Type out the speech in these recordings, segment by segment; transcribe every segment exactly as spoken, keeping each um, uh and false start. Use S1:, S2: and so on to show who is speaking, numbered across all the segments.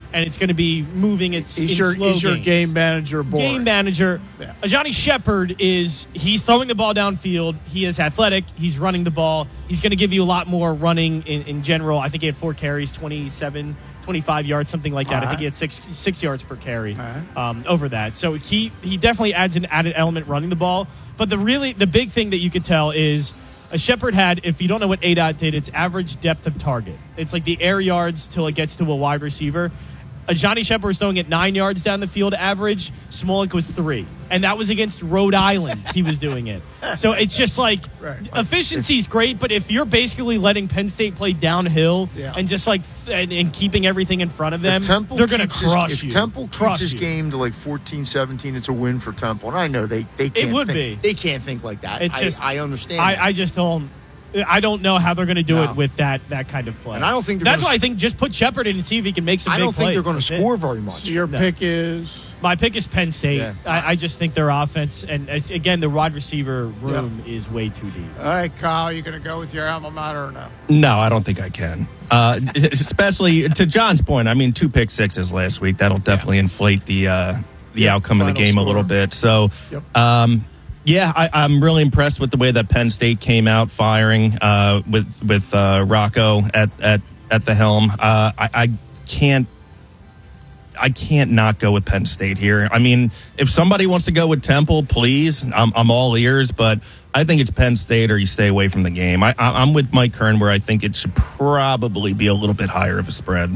S1: and it's going to be moving its
S2: He's
S1: in
S2: your,
S1: slow
S2: he's your
S1: games.
S2: game manager board.
S1: Game manager.
S2: Yeah.
S1: Johnny Shepard is, he's throwing the ball downfield. He is athletic. He's running the ball. He's going to give you a lot more running in, in general. I think he had four carries, twenty-seven, twenty-five yards, something like that.
S2: All
S1: I think
S2: right.
S1: he had six six yards per carry
S2: right.
S1: um, over that. So he, he definitely adds an added element running the ball. But the really, the big thing that you could tell is a Shepard had, if you don't know what A D O T did, it's average depth of target. It's like the air yards till it gets to a wide receiver. A Johnny Shepard was throwing it nine yards down the field average. Smolik was three. And that was against Rhode Island he was doing it. So it's just like,
S2: right.
S1: efficiency's great, but if you're basically letting Penn State play downhill
S2: yeah.
S1: and just like, and, and keeping everything in front of them, they're going to crush
S3: his,
S1: you.
S3: If Temple keeps
S1: crush
S3: his
S1: you.
S3: game to like fourteen seventeen, it's a win for Temple. And I know they, they can't
S1: It would
S3: think,
S1: be.
S3: They can't think like that.
S1: It's
S3: I,
S1: just,
S3: I understand
S1: I,
S3: that.
S1: I just don't. I don't know how they're going to do
S3: No.
S1: it with that that kind of play.
S3: And I don't think they're
S1: that's
S3: gonna
S1: why
S3: s-
S1: I think just put Shepard in and see if he can make some.
S3: I
S1: big
S3: don't think
S1: plays.
S3: they're going to
S1: That's it.
S3: score very much.
S2: So your
S1: No.
S2: pick is?
S1: My pick is Penn State.
S3: Yeah.
S1: I, I just think their offense and it's, again the wide receiver room
S2: Yeah.
S1: is way too deep.
S2: All right, Kyle, you going to go with your alma mater or no?
S4: No, I don't think I can. Uh, especially to John's point. I mean, two pick sixes last week. That'll definitely inflate the uh, the
S2: Yeah,
S4: outcome of the
S2: final
S4: game
S2: score.
S4: a little bit. So,
S2: Yep.
S4: um, yeah, I, I'm really impressed with the way that Penn State came out firing uh, with with uh, Rocco at, at at the helm. Uh, I, I can't. I can't not go with Penn State here. I mean, if somebody wants to go with Temple, please, I'm, I'm all ears. But I think it's Penn State or you stay away from the game. I, I, I'm with Mike Kern where I think it should probably be a little bit higher of a spread.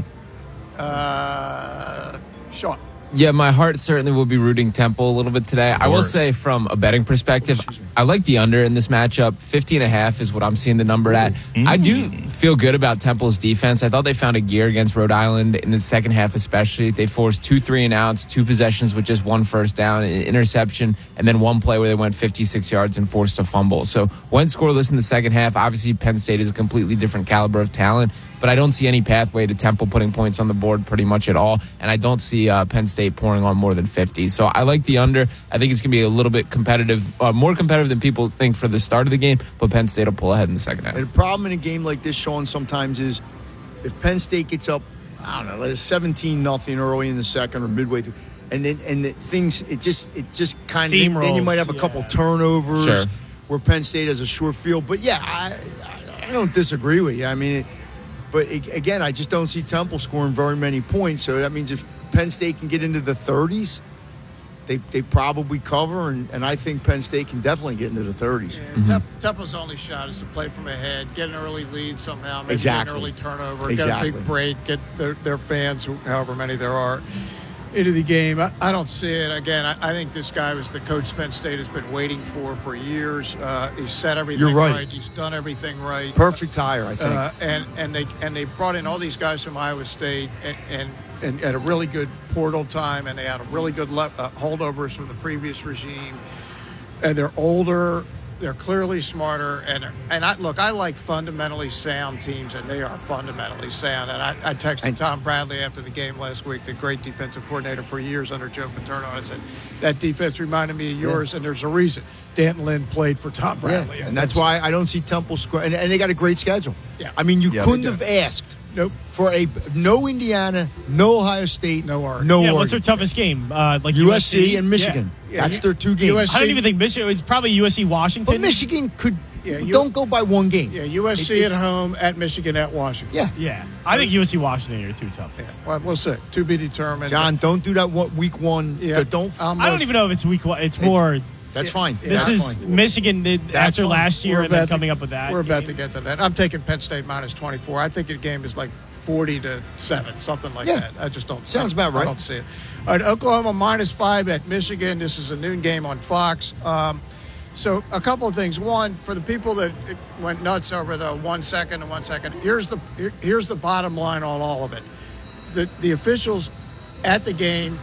S2: Uh, Sean.
S5: Yeah, my heart certainly will be rooting Temple a little bit today. I will
S4: course.
S5: say from a betting perspective, I like the under in this matchup. fifty and a half is what I'm seeing the number at.
S4: Mm.
S5: I do feel good about Temple's defense. I thought they found a gear against Rhode Island in the second half especially. They forced two three and outs, two possessions with just one first down, an interception, and then one play where they went fifty-six yards and forced a fumble. So went scoreless in the second half. Obviously, Penn State is a completely different caliber of talent, but I don't see any pathway to Temple putting points on the board pretty much at all, and I don't see uh, Penn State pouring on more than fifty. So I like the under. I think it's going to be a little bit competitive, uh, more competitive than people think for the start of the game, but Penn State will pull ahead in the second half.
S3: And the problem in a game like this, Sean, sometimes is if Penn State gets up, I don't know, like seventeen nothing early in the second or midway through, and then and the things it just it just kind of then you might have a couple
S1: yeah.
S3: turnovers
S5: Sure.
S3: where Penn State has a short field. But yeah, I I, I don't disagree with you. I mean, but it, again, I just don't see Temple scoring very many points. So that means if Penn State can get into the thirties, they they probably cover, and, and I think Penn State can definitely get into the thirties.
S2: Yeah,
S4: Mm-hmm.
S2: Temp- Temple's only shot is to play from ahead, get an early lead somehow, maybe
S3: Exactly.
S2: get an early turnover,
S3: Exactly.
S2: get a big break, get their, their fans, however many there are, into the game. I, I don't see it. Again, I, I think this guy was the coach Penn State has been waiting for for years. Uh, he's set everything
S3: You're right.
S2: He's done everything right.
S3: Perfect hire, I think.
S2: Uh, and and they and they brought in all these guys from Iowa State and and, and at a really good portal time, and they had a really good le- uh, holdovers from the previous regime, and they're older. They're clearly smarter, and and I look. I like fundamentally sound teams, and they are fundamentally sound. And I, I texted
S3: And-
S2: Tom Bradley after the game last week, the great defensive coordinator for years under Joe Paterno. And I said that defense reminded me of yours, and there's a reason. Danton Lynn played for Tom Bradley,
S3: Yeah, and that's why I don't see Temple score. And, and they got a great schedule.
S2: Yeah.
S3: I mean, you
S4: Yeah, they
S3: couldn't
S2: do.
S3: have asked
S2: Nope.
S3: for a no Indiana, no Ohio State,
S2: No Oregon.
S3: no
S1: yeah,
S3: Oregon.
S1: what's their toughest game? Uh, like
S3: U S C
S1: U S C
S3: and Michigan.
S2: Yeah.
S3: That's
S2: Yeah,
S3: their two games.
S2: U S C
S1: I don't even think Michigan. It's probably U S C Washington.
S3: But Michigan could
S2: Yeah, you-
S3: don't go by one game.
S2: Yeah, U S C
S3: It-
S2: at
S3: it's-
S2: home, at Michigan, at Washington.
S3: Yeah.
S1: Yeah, I think U S C Washington are two tough.
S2: Yeah, well, we'll see. To be determined.
S3: John, don't do that one, week one.
S2: Yeah.
S3: Don't.
S2: Um,
S1: I don't even know if it's week one. It's more.
S3: that's fine.
S1: This
S3: that's
S1: is
S3: fine.
S1: Michigan did
S3: That's
S1: after
S3: fine.
S1: last year
S2: We're
S1: and then
S2: about to-
S1: coming up with that.
S2: We're about to
S1: game.
S2: get to that. I'm taking Penn State minus twenty-four. I think the game is like forty to seven, something like
S3: Yeah.
S2: that. I just don't.
S3: Sounds
S2: I,
S3: about right.
S2: I don't see it. All right, Oklahoma minus five at Michigan. This is a noon game on Fox. Um, so a couple of things. One, for the people that went nuts over the one second and one second, here's the here- here's the bottom line on all of it. The the officials at the game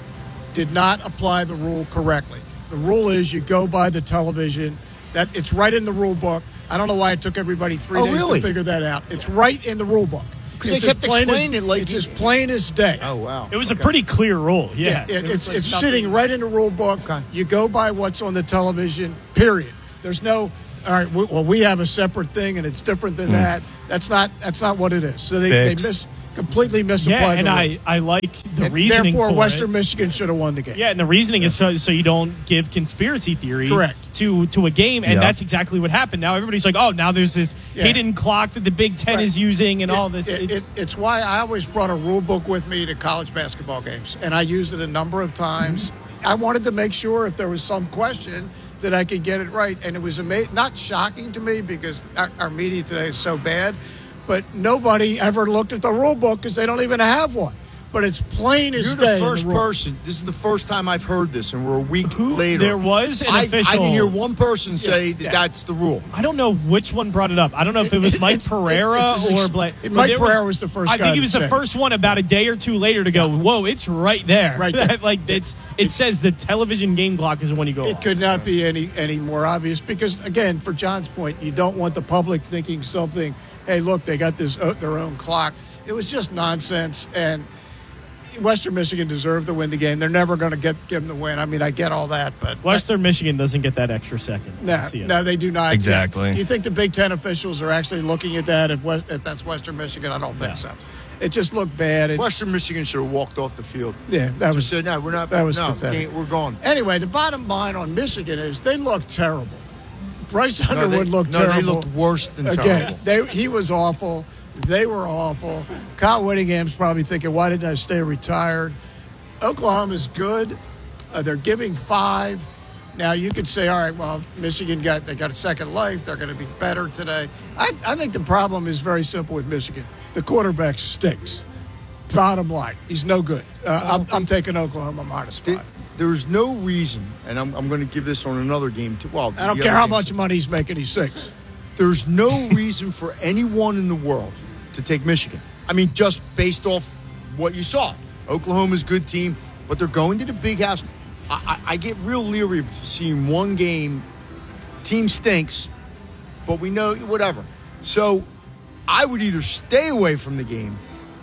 S2: did not apply the rule correctly. The rule is you go by the television. That it's right in the rule book. I don't know why it took everybody three
S3: Oh,
S2: days
S3: really?
S2: to figure that out. It's right in the rule book.
S3: 'Cause they
S2: It's as
S3: kept
S2: plain as-
S3: explaining it like
S2: it's
S3: it-
S2: as plain as day.
S3: Oh wow.
S1: It was a pretty clear rule. Yeah,
S2: Yeah, it,
S1: There
S2: it's
S1: was, like,
S2: it's
S1: nothing-
S2: sitting right in the rule book.
S3: Okay.
S2: You go by what's on the television. Period. There's no. All right. We, well, we have a separate thing, and it's different than that. That's not. That's not what it is. So they, they
S4: Fixed.
S2: miss. Completely misapplied.
S1: Yeah, and
S2: the
S1: I,
S2: rule.
S1: I like the
S2: And
S1: reasoning
S2: therefore,
S1: for
S2: Western
S1: it.
S2: Michigan should have won the game.
S1: Yeah, and the reasoning is so, so you don't give conspiracy theory
S2: Correct.
S1: to to a game, and
S4: Yeah.
S1: that's exactly what happened. Now everybody's like, oh, now there's this
S2: Yeah.
S1: hidden clock that the Big Ten
S2: Right.
S1: is using and
S2: It-
S1: all this.
S2: It,
S1: it's,
S2: it, it's why I always brought a rule book with me to college basketball games, and I used it a number of times.
S1: Mm-hmm.
S2: I wanted to make sure if there was some question that I could get it right, and it was ama- not shocking to me because our, our media today is so bad, but nobody ever looked at the rule book because they don't even have one. But it's plain as
S3: You're
S2: day.
S3: the
S2: in
S3: first
S2: rule.
S3: person. This is the first time I've heard this, and we're a week
S1: Who-
S3: later.
S1: there was an
S3: I,
S1: official-
S3: I didn't hear one person say
S2: Yeah,
S3: that
S2: yeah.
S3: that's the rule.
S1: I don't know which one brought it up. I don't know if it was Mike
S2: It's-
S1: Pereira
S2: it's- it's-
S1: or Blake.
S2: it-
S1: but
S2: Mike
S1: there
S2: Pereira was the first
S1: I
S2: guy
S1: think he
S2: to
S1: was the
S2: say it.
S1: first one about a day or two later to go, whoa, it's right there.
S2: Right there.
S1: like it's it says the television game clock is when you go
S2: It
S1: off.
S2: could not be any any more obvious because, again, for John's point, you don't want the public thinking something. Hey, look, they got this uh, their own clock. It was just nonsense, and Western Michigan deserved to win the game. They're never going to get give them the win. I mean, I get all that, but
S1: Western Michigan doesn't get that extra second.
S2: no,
S1: That's the-
S2: no, they do not.
S4: Exactly.
S2: Do you think the Big Ten officials are actually looking at that? If, West, if that's Western Michigan, I don't think
S1: No.
S2: so. It just looked bad. It,
S3: Western Michigan should have walked off the field.
S2: yeah, that
S3: Just
S2: was
S3: said, no, we're not.
S2: that was
S3: no,
S2: pathetic.
S3: can't- we're gone.
S2: Anyway, the bottom line on Michigan is they look terrible. Bryce
S3: No,
S2: Underwood
S3: they,
S2: looked
S3: no,
S2: terrible.
S3: they looked worse than
S2: Again,
S3: terrible.
S2: they, he was awful. They were awful. Kyle Whittingham's probably thinking, why didn't I stay retired? Oklahoma's good. Uh, they're giving five. Now, you could say, all right, well, Michigan got they got a second life. They're going to be better today. I, I think the problem is very simple with Michigan. The quarterback stinks. Bottom line, he's no good. Uh, I'm, I'm taking Oklahoma minus
S3: Th-
S2: five.
S3: There's no reason, and I'm, I'm going to give this on another game too. Well,
S2: I don't
S3: the
S2: care
S3: other
S2: how
S3: games
S2: much
S3: too.
S2: money he's making, he's six.
S3: There's no reason for anyone in the world to take Michigan. I mean, just based off what you saw. Oklahoma's a good team, but they're going to the big house. I, I, I get real leery of seeing one game, team stinks, but we know whatever. So I would either stay away from the game,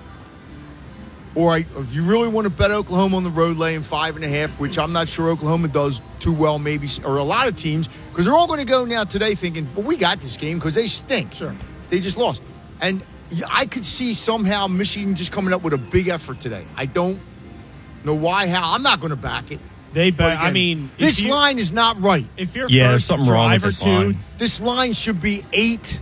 S3: or I, if you really want to bet Oklahoma on the road laying five and a half, which I'm not sure Oklahoma does too well, maybe, or a lot of teams, because they're all going to go now today thinking, well, we got this game because they stink.
S2: Sure.
S3: They just lost. And yeah, I could see somehow Michigan just coming up with a big effort today. I don't know why, how. I'm not going to back it.
S1: They
S3: But
S1: bet. I
S3: again,
S1: mean, if
S3: this
S1: you-
S3: line is not right.
S1: If you're
S4: Yeah, there's
S1: first
S4: something wrong with
S1: drive or
S4: this
S1: two,
S4: line.
S3: This line should be eight,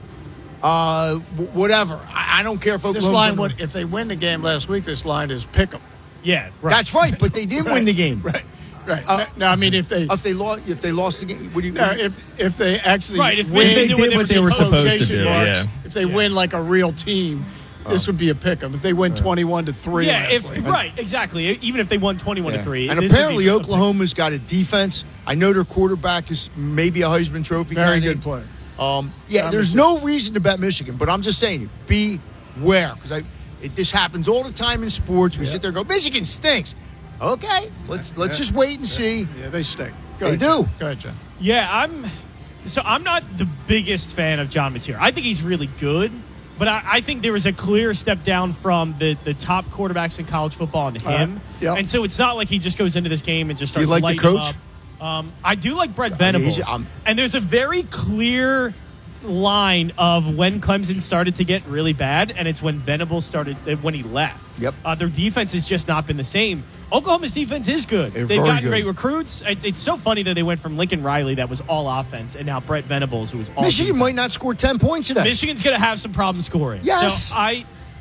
S3: uh, w- whatever. I, I don't care if
S2: This
S3: Oklahoma's
S2: line
S3: gonna-
S2: would, if they win the game last week, this line is pick 'em.
S1: yeah, right.
S3: That's right, but they didn't win the game.
S2: Right, right.
S3: Uh,
S2: no, I mean if they
S3: If they lost, if they lost the game, what do you?
S2: no, if if they actually
S1: Right, if
S2: win,
S1: Michigan did what they were
S4: supposed to
S2: quotation
S4: do,
S2: marks,
S4: yeah.
S2: If they
S1: Yeah.
S2: win like a real team, this would be a pick 'em. If they win twenty-one to three,
S1: Yeah,
S2: last
S1: if
S2: week.
S1: right, exactly. Even if they won twenty-one
S3: Yeah.
S1: to three,
S3: And
S1: this would
S3: apparently
S1: be-
S3: Oklahoma's got a defense. I know their quarterback is maybe a Heisman Trophy
S2: very
S3: candidate.
S2: good player.
S3: Um, yeah,
S2: I'm
S3: there's
S2: just-
S3: no reason to bet Michigan, but I'm just saying, beware because I it, this happens all the time in sports. We sit there and go, Michigan stinks. Okay, let's let's
S2: Yeah.
S3: just wait and see.
S2: Yeah, they stink. Go
S3: They
S2: ahead,
S3: do.
S2: John. Go ahead, John.
S1: Yeah, I'm. So I'm not the biggest fan of John Mateer. I think he's really good, but I, I think there was a clear step down from the, the top quarterbacks in college football and him.
S2: Uh, yep.
S1: And so it's not like he just goes into this game and just
S3: Do you
S1: starts
S3: like the
S1: lighting
S3: coach?
S1: up. Um, I do like Brett Venables,
S3: he's- um,
S1: and there's a very clear line of when Clemson started to get really bad, and it's when Venables started uh, when he left.
S3: Yep.
S1: Uh, their defense has just not been the same. Oklahoma's defense is good.
S3: They're
S1: They've
S3: very
S1: gotten
S3: good.
S1: great recruits. It, it's so funny that they went from Lincoln Riley, that was all offense, and now Brett Venables, who was all
S3: Michigan
S1: defense.
S3: might not score ten points today.
S1: Michigan's going to have some problems scoring.
S3: Yes.
S1: So I,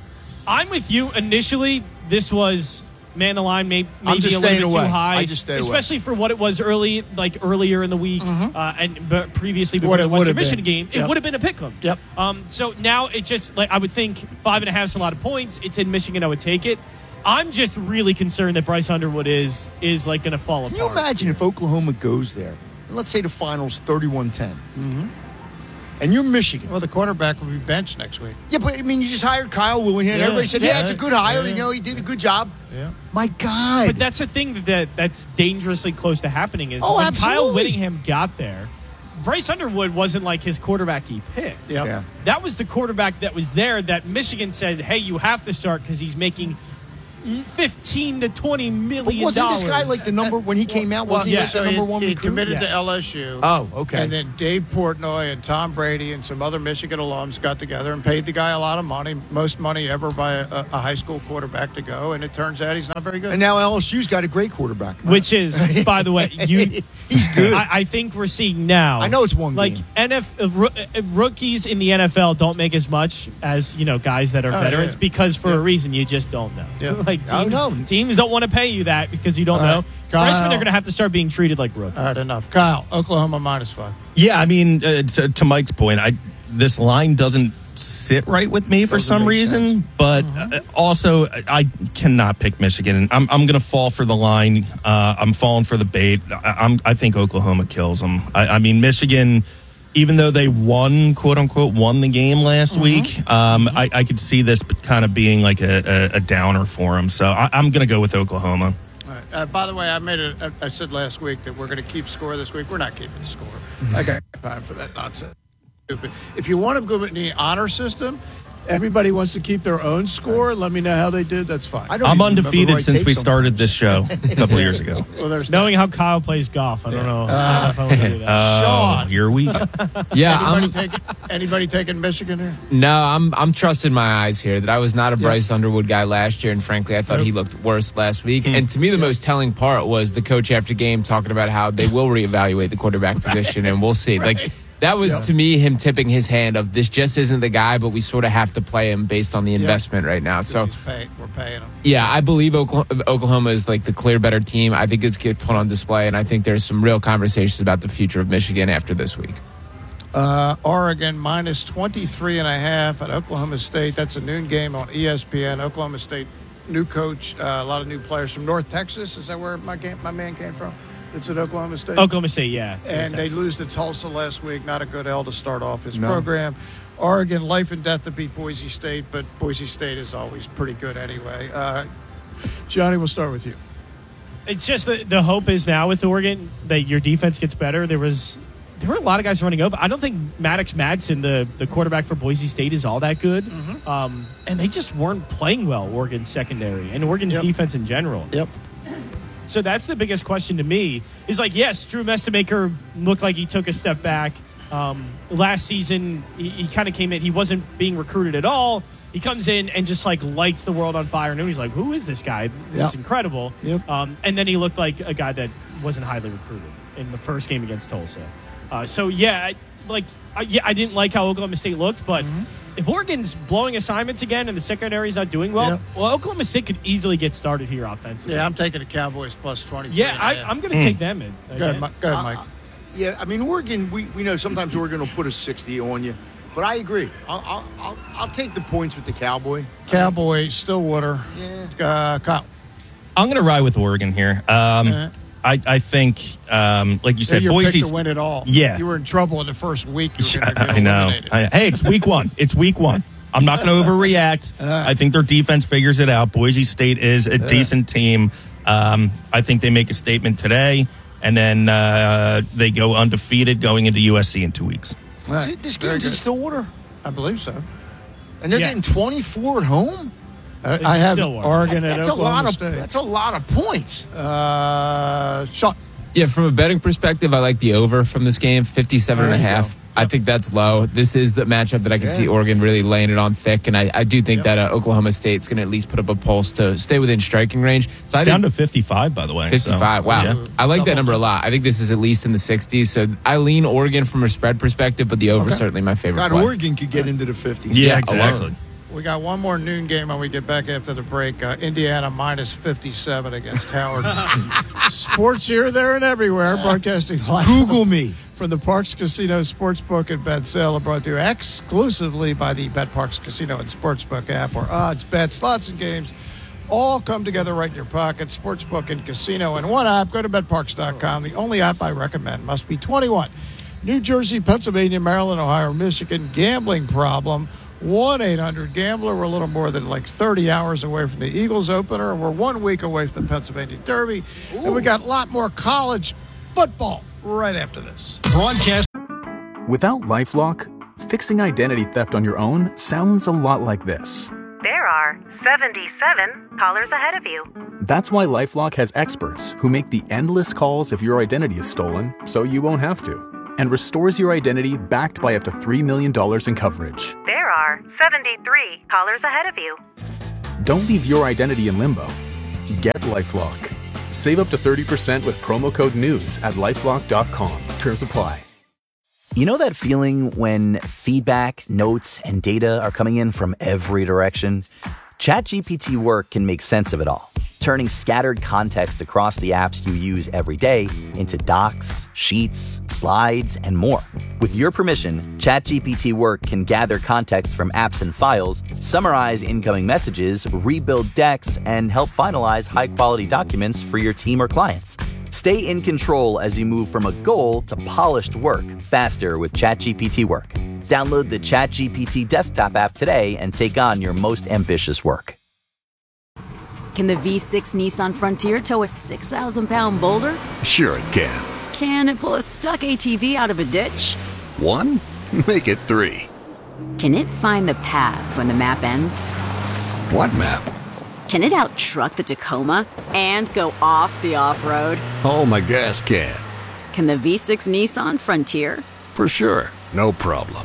S1: I'm with you. Initially, this was man the line, may, maybe
S3: just
S1: a little
S3: staying
S1: bit
S3: away.
S1: too high,
S3: I just stay away.
S1: especially for what it was early, like earlier in the week, uh, and but previously before
S2: What it
S1: the
S2: would've
S1: Western Michigan
S2: been.
S1: game, it
S2: Yep.
S1: would have been a pick 'em.
S2: Yep.
S1: Um. So now it just like I would think five and a half is a lot of points. It's in Michigan. I would take it. I'm just really concerned that Bryce Underwood is is like going to fall
S3: Can
S1: apart.
S3: you imagine if Oklahoma goes there? And let's say the finals thirty-one ten. Mm-hmm. And you're Michigan.
S2: Well, the quarterback will be benched next week.
S3: Yeah, but I mean, you just hired Kyle Willingham.
S2: Yeah.
S3: Everybody said, "Yeah,
S2: Yeah.
S3: it's a good hire."
S2: Yeah.
S3: You know, he did a good job.
S2: Yeah.
S3: My God.
S1: But that's the thing that that's dangerously close to happening is
S3: Oh,
S1: when Kyle
S3: absolutely.
S1: Whittingham got there, Bryce Underwood wasn't like his quarterback he picked.
S2: Yep.
S3: Yeah.
S1: That was the quarterback that was there that Michigan said, hey, you have to start because he's making fifteen to twenty
S3: But
S1: million
S3: wasn't
S1: dollars.
S3: this guy like the number when he came out?
S2: Well,
S3: Wasn't
S1: yeah.
S3: he
S2: so
S3: the number
S2: he,
S3: one
S2: he
S3: recruit?
S2: committed
S1: Yes.
S2: to L S U.
S3: Oh, okay.
S2: And then Dave Portnoy and Tom Brady and some other Michigan alums got together and paid the guy a lot of money, most money ever by a, a high school quarterback to go. And it turns out he's not very good.
S3: And now L S U's got a great quarterback.
S1: Which is, by the way, you.
S3: He's good.
S1: I, I think we're seeing now.
S3: I know it's one
S1: like
S3: game.
S1: N F uh, roo- uh, rookies in the N F L don't make as much as you know guys that are
S2: Oh,
S1: veterans
S2: yeah.
S1: because for
S2: Yeah.
S1: a reason you just don't know.
S2: Yeah.
S1: like
S3: I
S1: teams,
S3: know.
S1: teams don't want to pay you that because you don't
S2: All
S1: know.
S2: right. Kyle.
S1: Freshmen are going to have to start being treated like rookies.
S2: All right, enough. Kyle, Oklahoma minus five.
S4: Yeah, I mean, uh, to, to Mike's point, I this line doesn't sit right with me for
S3: Doesn't
S4: some
S3: make
S4: reason,
S3: sense.
S4: but uh, also I cannot pick Michigan. I'm I'm going to fall for the line. Uh, I'm falling for the bait. I, I'm I think Oklahoma kills them. I, I mean, Michigan, even though they won, quote unquote, won the game last
S2: Mm-hmm.
S4: week, um, I, I could see this kind of being like a, a, a downer for them. So I, I'm going to go with Oklahoma.
S2: All right. Uh, by the way, I made it. I said last week that we're going to keep score this week. We're not keeping score. I got time for that nonsense. If you want to go in the honor system, everybody wants to keep their own score. Let me know how they did. That's fine.
S3: I don't
S4: I'm
S3: even remember who
S4: undefeated
S3: I
S4: since
S3: take
S4: we
S3: sometimes.
S4: started this show a couple of years ago.
S2: Well, there's
S1: Knowing how Kyle plays golf, I don't know. I don't know if I want to do that.
S4: Oh,
S2: Sean.
S4: here we go.
S5: Yeah,
S2: anybody
S5: I'm,
S2: taking anybody taking Michigan here?
S5: no, I'm I'm trusting my eyes here that I was not a Bryce Underwood guy last year, and frankly, I thought he looked worse last week. And to me, the most telling part was the coach after game talking about how they will reevaluate the quarterback position, and we'll see. Like that was to me him tipping his hand of this just isn't the guy, but we sort of have to play him based on the investment right now. So.
S2: He's pay, we're paying them.
S5: Yeah, I believe Oklahoma, Oklahoma is like the clear better team. I think it's get put on display, and I think there's some real conversations about the future of Michigan after this week.
S2: Uh, Oregon minus twenty-three and a half at Oklahoma State. That's a noon game on E S P N. Oklahoma State, new coach, uh, a lot of new players from North Texas. Is that where my game, my man came from? It's at Oklahoma State.
S1: Oklahoma State, yeah.
S2: And they lose to Tulsa last week. Not a good L to start off his
S3: No.
S2: program. Oregon, life and death to beat Boise State, but Boise State is always pretty good anyway. Uh, Johnny, we'll start with you.
S1: It's just the, the hope is now with Oregon that your defense gets better. There was there were a lot of guys running open. I don't think Maddox Madsen, the, the quarterback for Boise State, is all that good.
S2: Mm-hmm.
S1: Um, and they just weren't playing well, Oregon's secondary and Oregon's
S2: Yep.
S1: defense in general.
S2: Yep.
S1: So that's the biggest question to me is like, yes, Drew Mestamaker looked like he took a step back. Um, last season, he, he kind of came in. He wasn't being recruited at all. He comes in and just like lights the world on fire. And everybody's like, who is this guy? This
S2: Yep.
S1: is incredible.
S2: Yep.
S1: Um, and then he looked like a guy that wasn't highly recruited in the first game against Tulsa. Uh, so, yeah, I- like, I, yeah, I didn't like how Oklahoma State looked, but if Oregon's blowing assignments again and the secondary's not doing well,
S2: Yep.
S1: well, Oklahoma State could easily get started here offensively.
S2: Yeah, I'm taking the Cowboys plus twenty-three.
S1: Yeah,
S2: and a
S1: I,
S2: half.
S1: I'm going to take them in.
S2: Go ahead, Mike. Go ahead, Mike.
S3: Uh, yeah, I mean, Oregon, we, we know sometimes Oregon will put a sixty on you, but I agree. I'll, I'll, I'll, I'll take the points with the Cowboy.
S2: Cowboys, Stillwater.
S3: Yeah.
S2: Uh, Kyle.
S4: I'm going to ride with Oregon here. Um,
S2: Uh-huh.
S4: I, I think, um, like you said,
S2: your
S4: Boise.
S2: pick to win it all.
S4: Yeah.
S2: You were in trouble in the first week. You were
S4: Yeah,
S2: gonna get
S4: I know.
S2: eliminated.
S4: I, hey, it's week one. It's week one. I'm not going to overreact. I think their defense figures it out. Boise State is a decent team. Um, I think they make a statement today, and then uh, they go undefeated going into U S C in two weeks.
S2: All right.
S3: See, This
S2: Very
S3: game's in
S2: good.
S3: Stillwater,
S2: I believe so.
S3: and they're
S1: Yeah.
S3: getting twenty-four at home.
S2: I,
S1: This
S2: I
S1: is
S2: have
S1: Stillwater.
S2: Oregon at
S3: That's a
S2: Oklahoma
S3: lot of
S2: State.
S3: that's a lot of points.
S2: Uh, Sean.
S5: Yeah, from a betting perspective, I like the over from this game, fifty-seven and a
S2: There you
S5: half.
S2: go.
S5: I think that's low. This is the matchup that I can
S3: Yeah.
S5: see Oregon really laying it on thick, and I, I do think that uh, Oklahoma State's going to at least put up a pulse to stay within striking range. So
S4: It's
S5: I
S4: down
S5: think
S4: to fifty-five, by the way. so,
S5: fifty-five. Wow.
S4: yeah.
S5: I like that
S2: Double.
S5: number a lot. I think this is at least in the sixties. So I lean Oregon from a spread perspective, but the over is
S2: Okay.
S5: certainly my favorite
S3: God,
S5: play.
S3: Oregon could get into the fifties.
S4: Yeah,
S5: Yeah,
S4: exactly.
S5: alone.
S2: We got one more noon game when we get back after the break. Uh, Indiana minus fifty-seven against Howard. Sports here, there, and everywhere. Broadcasting live
S3: Google me.
S2: from the Parks Casino Sportsbook and Bet Sale, brought to you exclusively by the Bet Parks Casino and Sportsbook app, where odds, bets, slots, and games all come together right in your pocket. Sportsbook and casino in one app. Go to bet parks dot com. The only app I recommend. Must be twenty-one. New Jersey, Pennsylvania, Maryland, Ohio, Michigan. Gambling problem. one eight hundred gambler. We're a little more than like thirty hours away from the Eagles opener. We're one week away from the Pennsylvania Derby. And we got a lot more college football right after this.
S6: Broadcast.
S7: Without LifeLock, fixing identity theft on your own sounds a lot like this.
S8: There are
S6: are seventy-seven callers ahead of you.
S7: That's why LifeLock has experts who make the endless calls if your identity is stolen so you won't have to, and restores your identity backed by up to three million dollars in coverage.
S6: There are seventy-three callers ahead of you.
S7: Don't leave your identity in limbo. Get LifeLock. Save up to thirty percent with promo code NEWS at lifelock dot com. Terms apply.
S8: You know that feeling when feedback, notes, and data are coming in from every direction? ChatGPT Work can make sense of it all, turning scattered context across the apps you use every day into docs, sheets, slides, and more. With your permission, ChatGPT Work can gather context from apps and files, summarize incoming messages, rebuild decks, and help finalize high-quality documents for your team or clients. Stay in control as you move from a goal to polished work faster with ChatGPT Work. Download the ChatGPT desktop app today and take on your most ambitious work.
S9: Can the V six Nissan Frontier tow a six thousand pound boulder?
S10: Sure it can.
S9: Can it pull a stuck A T V out of a ditch?
S10: One? Make it three.
S9: Can it find the path when the map ends?
S10: What map?
S9: Can it out-truck the Tacoma and go off the off-road?
S10: Oh, my gas can.
S9: Can the V six Nissan Frontier?
S10: For sure. No problem.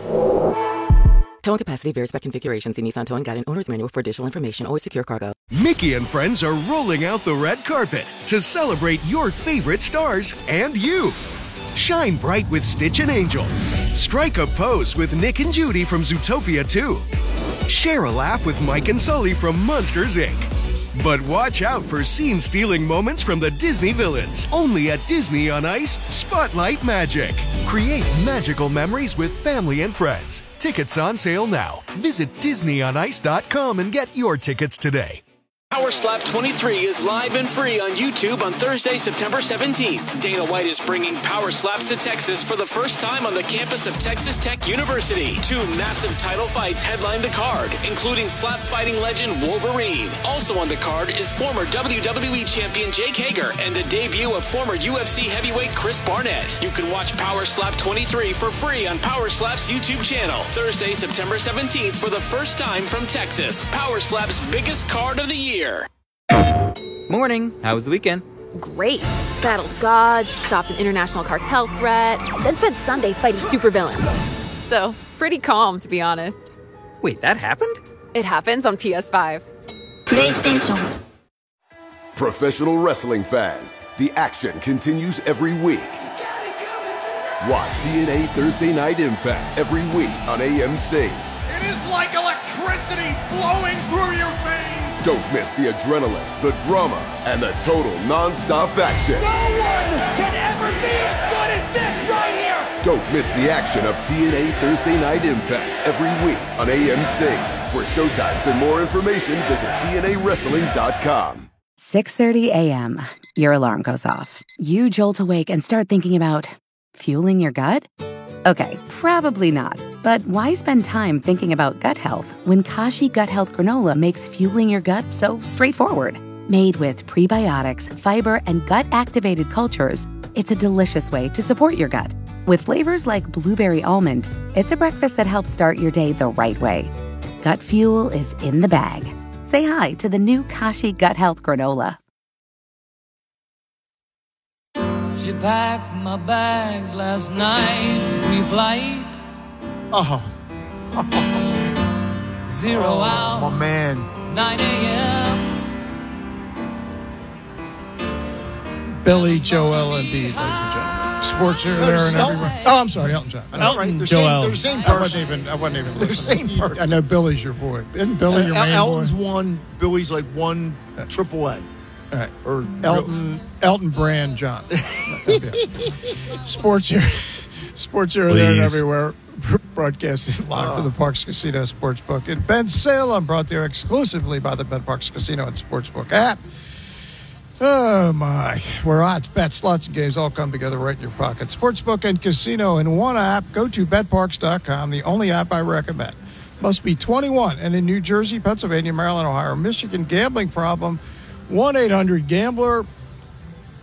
S11: Towing capacity varies by configuration. See Nissan Towing Guide and Owner's Manual for additional information. Always secure cargo.
S12: Mickey and friends are rolling out the red carpet to celebrate your favorite stars and you. Shine bright with Stitch and Angel. Strike a pose with Nick and Judy from Zootopia two. Share a laugh with Mike and Sully from Monsters, Incorporated. But watch out for scene-stealing moments from the Disney villains. Only at Disney on Ice Spotlight Magic. Create magical memories with family and friends. Tickets on sale now. Visit disney on ice dot com and get your tickets today.
S13: Power Slap twenty-three is live and free on YouTube on Thursday, September seventeenth. Dana White is bringing Power Slaps to Texas for the first time on the campus of Texas Tech University. Two massive title fights headline the card, including slap fighting legend Wolverine. Also on the card is former W W E champion Jake Hager and the debut of former U F C heavyweight Chris Barnett. You can watch Power Slap twenty-three for free on Power Slap's YouTube channel. Thursday, September seventeenth for the first time from Texas. Power Slap's biggest card of the year.
S14: Morning. How was the weekend?
S15: Great. Battled gods, stopped an international cartel threat, then spent Sunday fighting supervillains. So, pretty calm, to be honest.
S14: Wait, that happened?
S15: It happens on P S five.
S16: PlayStation. Professional wrestling fans, the action continues every week. Watch T N A Thursday Night Impact every week on A M C.
S17: It is like electricity flowing through your veins.
S16: Don't miss the adrenaline, the drama, and the total non-stop action.
S17: No one can ever be as good as this right here.
S16: Don't miss the action of T N A Thursday Night Impact every week on A M C. For showtimes and more information, visit T N A wrestling dot com.
S18: six thirty a.m. Your alarm goes off. You jolt awake and start thinking about fueling your gut? Okay, probably not. But why spend time thinking about gut health when Kashi Gut Health Granola makes fueling your gut so straightforward? Made with prebiotics, fiber, and gut-activated cultures, it's a delicious way to support your gut. With flavors like blueberry almond, it's a breakfast that helps start your day the right way. Gut fuel is in the bag. Say hi to the new Kashi Gut Health Granola.
S19: She packed my bags last night, pre-flight.
S3: Oh.
S19: Zero
S3: oh,
S19: out.
S3: My man.
S19: nine a.m.
S2: Billy Joel Embiid, ladies and gentlemen. Sports here, there, and everywhere. Oh, I'm sorry, Elton John.
S1: Elton
S2: right.
S1: they're Joel. Same,
S3: they're the same
S2: I wasn't
S3: person.
S2: even. I wasn't even.
S3: They're the
S2: listening.
S3: same person.
S2: I know Billy's your boy. Isn't Billy
S3: Uh,
S2: your main
S3: Elton's
S2: boy?
S3: one. Billy's like one triple A.
S2: All right.
S3: Or
S2: Elton Elton Brand John. Sports here. Sports here, there, and
S4: Please.
S2: everywhere. Broadcasting live
S3: Oh.
S2: from the Parks Casino Sportsbook in Ben Salem, brought to you exclusively by the Ben Parks Casino and Sportsbook app. Oh, my. Where odds, bets, slots, and games all come together right in your pocket. Sportsbook and casino in one app. Go to bet parks dot com, the only app I recommend. Must be twenty-one and in New Jersey, Pennsylvania, Maryland, Ohio, or Michigan. Gambling problem, one eight hundred gambler.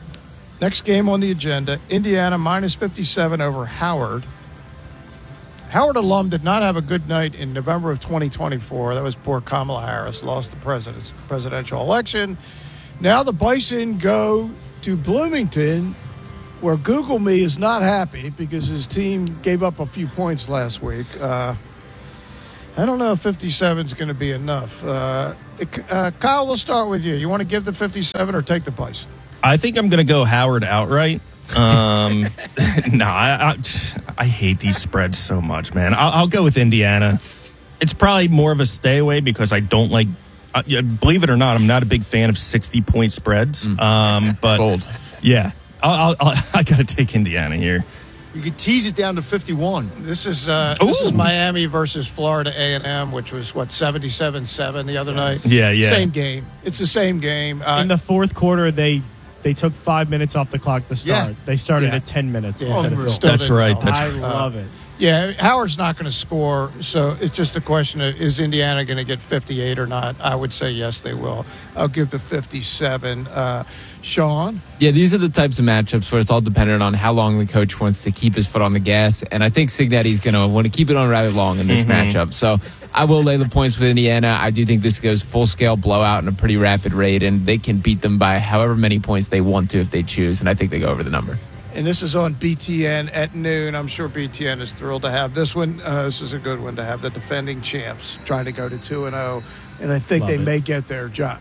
S2: Next game on the agenda, Indiana minus fifty-seven over Howard. Howard alum did not have a good night in November of twenty twenty-four. That was poor Kamala Harris, lost the president's presidential election. Now the Bison go to Bloomington, where Google Me is not happy because his team gave up a few points last week. Uh, I don't know if fifty-seven is going to be enough. Uh, uh, Kyle, we'll start with you. You want to give the fifty-seven or take the Bison?
S4: I think I'm going to go Howard outright. Um, no, I, I I hate these spreads so much, man. I'll, I'll go with Indiana. It's probably more of a stay away because I don't like. Uh, yeah, believe it or not, I'm not a big fan of sixty point spreads.
S5: Mm.
S4: Um, but
S5: Bold.
S4: Yeah, I'll, I'll, I'll, I got to take Indiana here.
S3: You could tease it down to fifty-one.
S2: This is uh, this is Miami versus Florida A and M, which was what seventy-seven seven the other night.
S4: Yeah, yeah.
S2: Same game. It's the same game. Uh,
S1: In the fourth quarter, they they took five minutes off the clock to start.
S2: Yeah.
S1: They started
S2: Yeah.
S1: at ten minutes.
S2: Yeah.
S1: instead
S2: Oh,
S1: of
S2: still
S4: That's
S2: didn't
S4: right.
S2: know.
S4: That's
S1: I
S2: Uh,
S1: love it.
S2: Yeah, Howard's not going to score, so it's just a question of is Indiana going to get fifty-eight or not? I would say yes, they will. I'll give the fifty-seven. Uh, Sean?
S5: Yeah, these are the types of matchups where it's all dependent on how long the coach wants to keep his foot on the gas. And I think Cignetti's going to want to keep it on rather long in this
S4: Mhm.
S5: matchup. So I will lay the points with Indiana. I do think this goes full-scale blowout in a pretty rapid rate, and they can beat them by however many points they want to if they choose, and I think they go over the number.
S2: And this is on B T N at noon. I'm sure B T N is thrilled to have this one. Uh, this is a good one to have the defending champs trying to go to two and oh, and I think
S1: Love
S2: they
S1: it.
S2: may get there, John.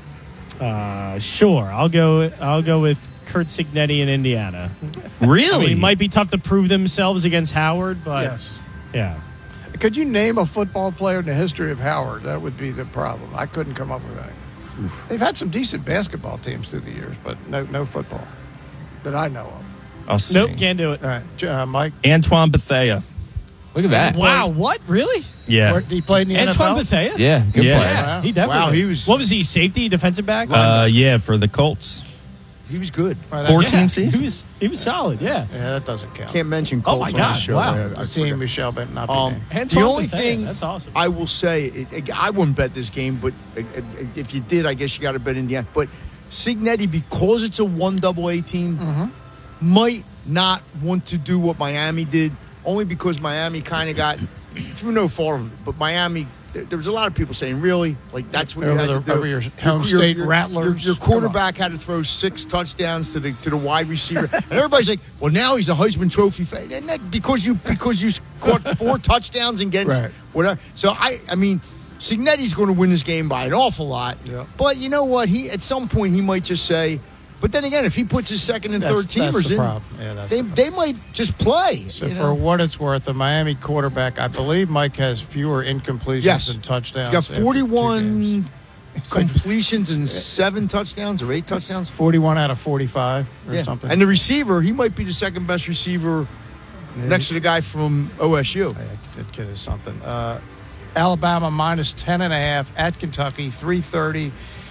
S1: Uh, sure, I'll go. I'll go with Kurt Cignetti in Indiana.
S4: Really?
S1: I mean, it might be tough to prove themselves against Howard, but
S2: Yes.
S1: yeah.
S2: Could you name a football player in the history of Howard? That would be the problem. I couldn't come up with any. They've had some decent basketball teams through the years, but no, no football that I know of.
S4: I'll see.
S1: Nope, can't do it.
S2: All right, uh, Mike.
S4: Antoine Bethea.
S5: Look at that.
S1: Wow, what? Really?
S4: Yeah.
S2: Where, he played in the
S1: Antoine
S2: N F L.
S1: Bethea?
S5: Yeah, good
S4: Yeah.
S5: player.
S1: Yeah, he definitely.
S3: Wow,
S1: did.
S3: he was-
S1: What was he? Safety, defensive back?
S4: Uh, yeah, for the Colts.
S3: He was good.
S2: Right, that-
S4: fourteen
S1: Yeah,
S4: seasons.
S1: He was. He was solid. Yeah.
S2: Yeah, that doesn't count.
S3: Can't mention
S1: Oh,
S3: Colts
S1: my
S3: on
S1: God,
S3: the show.
S1: wow.
S3: I- I
S2: I've seen
S3: forgot.
S2: Michelle Benton not be
S3: Um,
S2: named.
S1: Antoine
S3: the only
S1: Bethea,
S3: thing
S1: that's awesome.
S3: I will say, it, it, I wouldn't bet this game, but uh, uh, if you did, I guess you got to bet Indiana. But Cignetti, because it's a one double A team,
S2: Mm-hmm.
S3: might not want to do what Miami did, only because Miami kind of got through no fault of it. But Miami, there, there was a lot of people saying, "Really, like that's what you
S2: Over
S3: had
S2: the-
S3: to do."
S2: over your home state Rattlers?
S3: Your, your
S2: Come on.
S3: quarterback had to throw six touchdowns to the to the wide receiver, and everybody's like, "Well, now he's a Heisman Trophy fan." Isn't that because you because you caught four touchdowns against
S2: Right.
S3: whatever? So I, I mean. Cignetti's going to win this game by an awful lot,
S2: Yeah.
S3: but you know what? He at some point he might just say. But then again, if he puts his second and
S2: That's-
S3: third teamers
S2: that's the
S3: in,
S2: problem. Yeah, that's
S3: they
S2: the
S3: they might just play.
S2: So
S3: you
S2: for
S3: know?
S2: what it's worth, the Miami quarterback, I believe Mike has fewer incompletions
S3: Yes.
S2: than touchdowns.
S3: He's got
S2: after two games.
S3: forty-one
S2: It's like
S3: completions and seven touchdowns or eight touchdowns.
S2: forty-one out of forty-five or
S3: Yeah.
S2: something.
S3: And the receiver, he might be the second best receiver
S2: Yeah.
S3: next to the guy from O S U.
S2: Yeah, that kid is something. Uh, Alabama minus ten and a half at Kentucky, three thirty.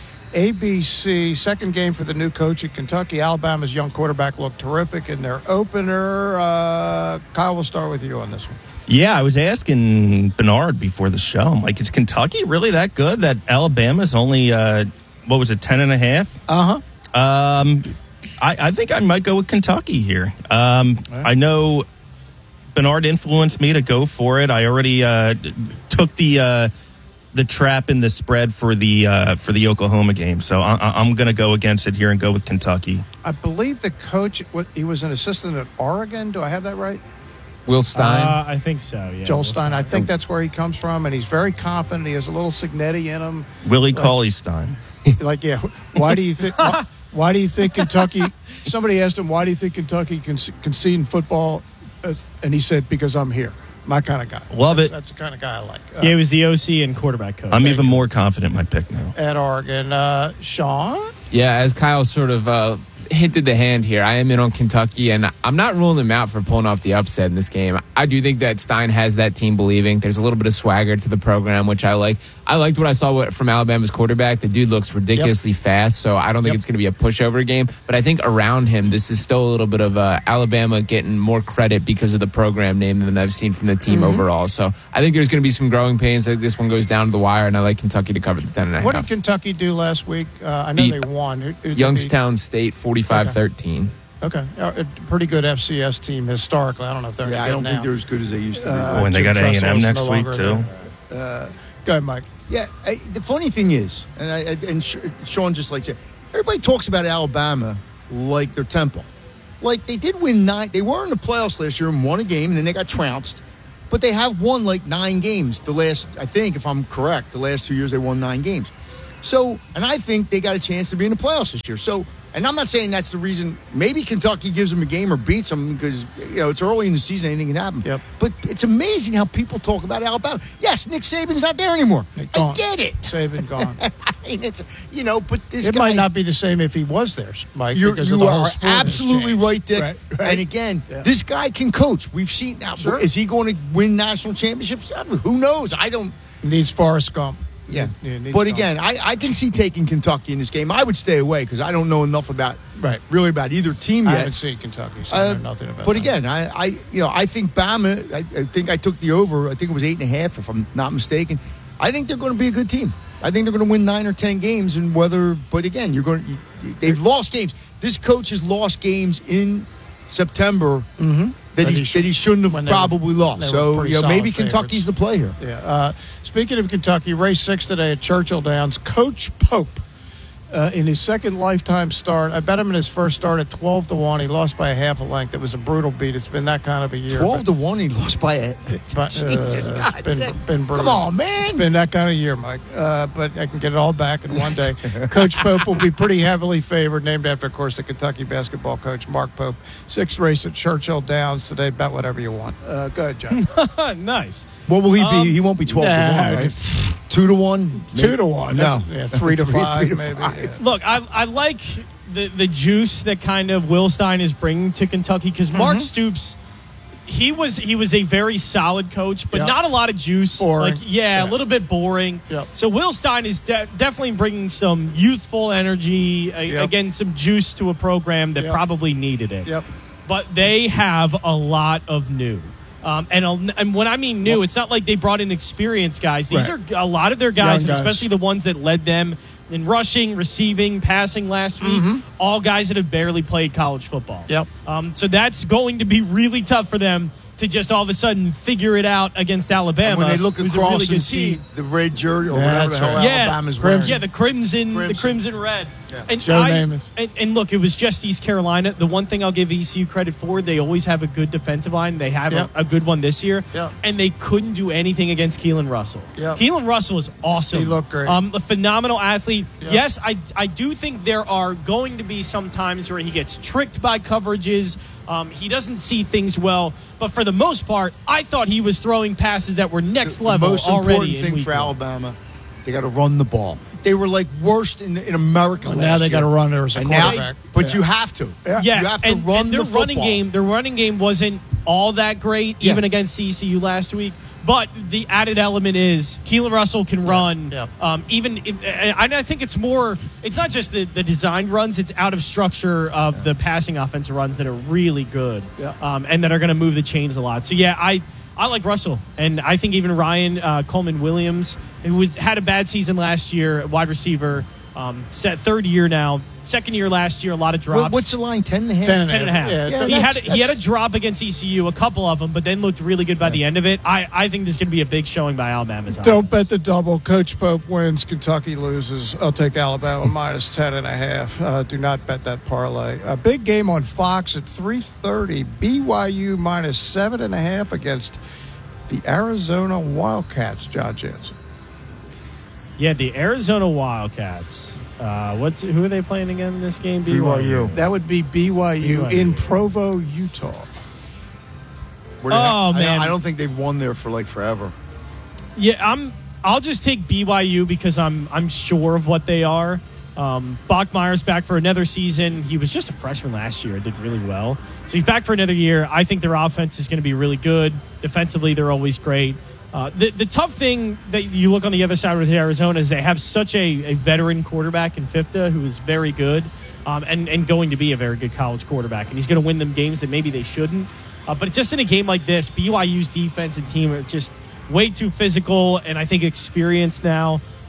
S2: A B C, second game for the new coach at Kentucky. Alabama's young quarterback looked terrific in their opener. Uh, Kyle, we'll start with you on this one.
S4: Yeah, I was asking Bernard before the show. I'm like, is Kentucky really that good that Alabama's only, uh, what was it, ten and a half?
S2: Uh-huh.
S4: Um, I, I think I might go with Kentucky here. Um,
S2: right.
S4: I know Bernard influenced me to go for it. I already uh, took the uh, the trap in the spread for the uh, for the Oklahoma game, so I, I'm going to go against it here and go with Kentucky.
S2: I believe the coach, what, he was an assistant at Oregon. Do I have that right?
S5: Will Stein.
S1: Uh, I think so. Yeah.
S2: Joel
S1: Will
S2: Stein. I think that's where he comes from, and he's very confident. He has a little Cignetti in him.
S4: Willie
S2: Like-
S4: Cauley Stein.
S2: Like, yeah. Why do you think? why, why do you think Kentucky? Somebody asked him, "Why do you think Kentucky can concede in football?" Uh, and he said, "Because I'm here." My kind of guy.
S4: Love
S2: that's,
S4: it.
S2: That's the kind of guy I like. Uh,
S1: Yeah, he was the O C and quarterback coach.
S4: I'm even more confident in my pick now.
S2: at Oregon, uh, Sean.
S5: Yeah, as Kyle sort of uh, hinted the hand here, I am in on Kentucky, and I'm not ruling them out for pulling off the upset in this game. I do think that Stein has that team believing. There's a little bit of swagger to the program, which I like. I liked what I saw from Alabama's quarterback. The dude looks ridiculously yep. fast, so I don't think yep. it's going to be a pushover game. But I think around him, this is still a little bit of uh, Alabama getting more credit because of the program name than I've seen from the team mm-hmm. overall. So I think there's going to be some growing pains. I think this one goes down to the wire, and I like Kentucky to cover the ten and a half.
S2: What did Kentucky do last week? Uh, I know
S5: Beat
S2: they won. Who, who
S5: Youngstown State forty-five thirteen.
S2: Okay. Uh, a pretty good F C S team historically. I don't know if they're
S3: Yeah,
S2: any
S3: I
S2: good
S3: don't
S2: now.
S3: think they're as good as they used to be.
S2: Uh,
S4: Oh, and they
S2: Jim
S4: got A and M
S2: Tressel is
S4: next
S2: no
S4: week,
S2: longer
S4: too.
S2: there. Uh, go ahead, Mike.
S3: Yeah, I, the funny thing is, and I, I- and Sh- Sean just like said, everybody talks about Alabama like they're Temple. Like they did win nine. They were in the playoffs last year and won a game, and then they got trounced. But they have won like nine games. The last, I think, if I'm correct, the last two years they won nine games. So, and I think they got a chance to be in the playoffs this year. So, and I'm not saying that's the reason. Maybe Kentucky gives them a game or beats them because, you know, it's early in the season. Anything can happen.
S2: Yep.
S3: But it's amazing how people talk about Alabama. Yes, Nick Saban's not there anymore. I
S2: Gone.
S3: get it.
S2: Saban gone.
S3: I mean, it's, you know, but this
S2: It
S3: guy.
S2: might not be the same if he was there, Mike.
S3: You're,
S2: because
S3: you
S2: of the whole
S3: are
S2: sport has
S3: absolutely
S2: changed.
S3: right, Dick.
S2: Right, right.
S3: And again,
S2: Yeah.
S3: this guy can coach. We've seen now.
S2: Sure.
S3: Is he going to win national championships? I mean, who knows? I don't.
S2: Needs Forrest Gump.
S3: Yeah.
S2: Yeah, needs
S3: but
S2: Gump.
S3: again, I, I can see taking Kentucky in this game. I would stay away because I don't know enough about
S2: Right.
S3: really about either team
S2: I
S3: yet.
S2: haven't seen Kentucky, so I
S3: Uh,
S2: know nothing about
S3: but
S2: that.
S3: again, I, I, you know, I think Bama. I, I think I took the over. I think it was eight and a half, if I'm not mistaken. I think they're going to be a good team. I think they're going to win nine or ten games, and whether. But again, you're going. You, they've lost games. This coach has lost games in September
S2: Mm-hmm.
S3: that, he, that he shouldn't have
S2: when they were-
S3: probably lost.
S2: they were
S3: So
S2: pretty
S3: you know, maybe
S2: solid
S3: Kentucky's the play here.
S2: Yeah. Uh, speaking of Kentucky, race six today at Churchill Downs. Coach Pope, uh, in his second lifetime start, I bet him in his first start at twelve to one. He lost by a half a length. It was a brutal beat. It's been that kind of a year.
S3: Twelve
S2: but-
S3: to one, he lost by a.
S2: But,
S3: Jesus,
S2: uh,
S3: God,
S2: it's been,
S3: Dick.
S2: been brutal.
S3: Come on, man.
S2: It's been that kind of year, Mike. Uh, but I can get it all back in one day. Coach Pope will be pretty heavily favored, named after, of course, the Kentucky basketball coach, Mark Pope. Sixth race at Churchill Downs today. Bet whatever you want. Uh, go ahead, John.
S1: Nice.
S3: What will he
S1: Um,
S3: be? He won't be twelve
S2: nah,
S3: to one, right? Two to one.
S2: Two to one.
S3: No,
S2: That's- yeah, three to five,
S3: to
S2: maybe.
S3: five.
S2: Yeah.
S1: Look, I, I like the, the juice that kind of Will Stein is bringing to Kentucky because Mark Stoops, he was he was a very solid coach, but
S2: Yep.
S1: not a lot of juice.
S2: Boring.
S1: Like, yeah,
S2: Yeah.
S1: a little bit boring.
S2: Yep.
S1: So Will Stein is de- definitely bringing some youthful energy, a-
S2: Yep.
S1: again, some juice to a program that
S2: Yep.
S1: probably needed it.
S2: Yep.
S1: But they have a lot of new. Um, and, a- and when I mean new, it's not like they brought in experienced guys. These
S2: Right.
S1: are a lot of their guys,
S2: Young
S1: and
S2: guys.
S1: especially the ones that led them in rushing, receiving, passing last week. All guys that have barely played college football.
S2: Yep.
S1: Um, so that's going to be really tough for them to just all of a sudden figure it out against Alabama.
S3: And when they look
S1: who's a
S3: across
S1: really good
S3: and see
S1: team.
S3: the red jersey or
S2: Yeah,
S3: whatever the
S2: that's
S3: hell
S2: right.
S1: Yeah,
S3: Alabama's wearing.
S1: yeah, the crimson, the
S3: Crimson.
S1: crimson red. And
S2: Joe
S1: I-
S2: Namath.
S1: And, and look, it was just East Carolina. The one thing I'll give E C U credit for, they always have a good defensive line. They have
S2: Yep.
S1: a, a good one this year,
S2: Yep.
S1: and they couldn't do anything against Keelan Russell.
S2: Yep.
S1: Keelan Russell is awesome.
S2: He looked great.
S1: Um, a phenomenal athlete.
S2: Yep.
S1: Yes, I I do think there are going to be some times where he gets tricked by coverages. Um, he doesn't see things well, but for the most part, I thought he was throwing passes that were next
S3: the,
S1: level
S3: the most
S1: already.
S3: important
S1: in
S3: thing
S1: week
S3: for
S1: one.
S3: Alabama, they got to run the ball. They were like worst in, in America.
S2: Well,
S3: last
S2: now they
S3: year.
S2: gotta run there as a
S3: And now-
S2: quarterback.
S3: but
S2: Yeah.
S3: you have to.
S2: Yeah.
S1: Yeah,
S3: you have to
S1: and,
S3: run
S1: and their
S3: the
S1: running
S3: football.
S1: game. Their running game wasn't all that great,
S3: Yeah.
S1: even against C C U last week. But the added element is Keelan Russell can run.
S2: yeah.
S1: Um, even if, and I think it's more. It's not just the, the designed runs; it's out of structure of the passing offensive runs that are really good,
S2: Yeah.
S1: um, and that are going to move the chains a lot. So yeah, I I like Russell, and I think even Ryan uh, Coleman Williams, who was, had a bad season last year, wide receiver, um, set third year now, second year last year, a lot of drops.
S3: What, what's the line? Ten and a half.
S2: Ten and
S1: Ten and a half.
S2: Yeah,
S3: Yeah,
S1: he had
S3: that's-
S1: he had a
S3: that's-
S1: drop against E C U, a couple of them, but then looked really good by the end of it. I, I think there's going to be a big showing by Alabama's offense.
S2: Don't bet the double. Coach Pope wins. Kentucky loses. I'll take Alabama minus ten and a half. Uh, do not bet that parlay. A big game on Fox at three thirty. B Y U minus seven and a half against the Arizona Wildcats. John Jansen.
S1: Yeah, the Arizona Wildcats. Uh, what's who are they playing again in this game?
S3: B Y U.
S2: That would be B Y U
S1: B Y U.
S2: in Provo, Utah.
S3: Where they
S1: Oh,
S3: have- I-
S1: man.
S3: I don't think they've won there for like forever.
S1: Yeah, I'm. I'll just take B Y U because I'm I'm sure of what they are. Um, Bachmeier's back for another season. He was just a freshman last year. Did really well. So he's back for another year. I think their offense is going to be really good. Defensively, they're always great. Uh, the, the tough thing that you look on the other side with Arizona is they have such a, a veteran quarterback in Fifta who is very good um, and, and going to be a very good college quarterback. And he's going to win them games that maybe they shouldn't. Uh, but just in a game like this, B Y U's defense and team are just way too physical and I think experienced now.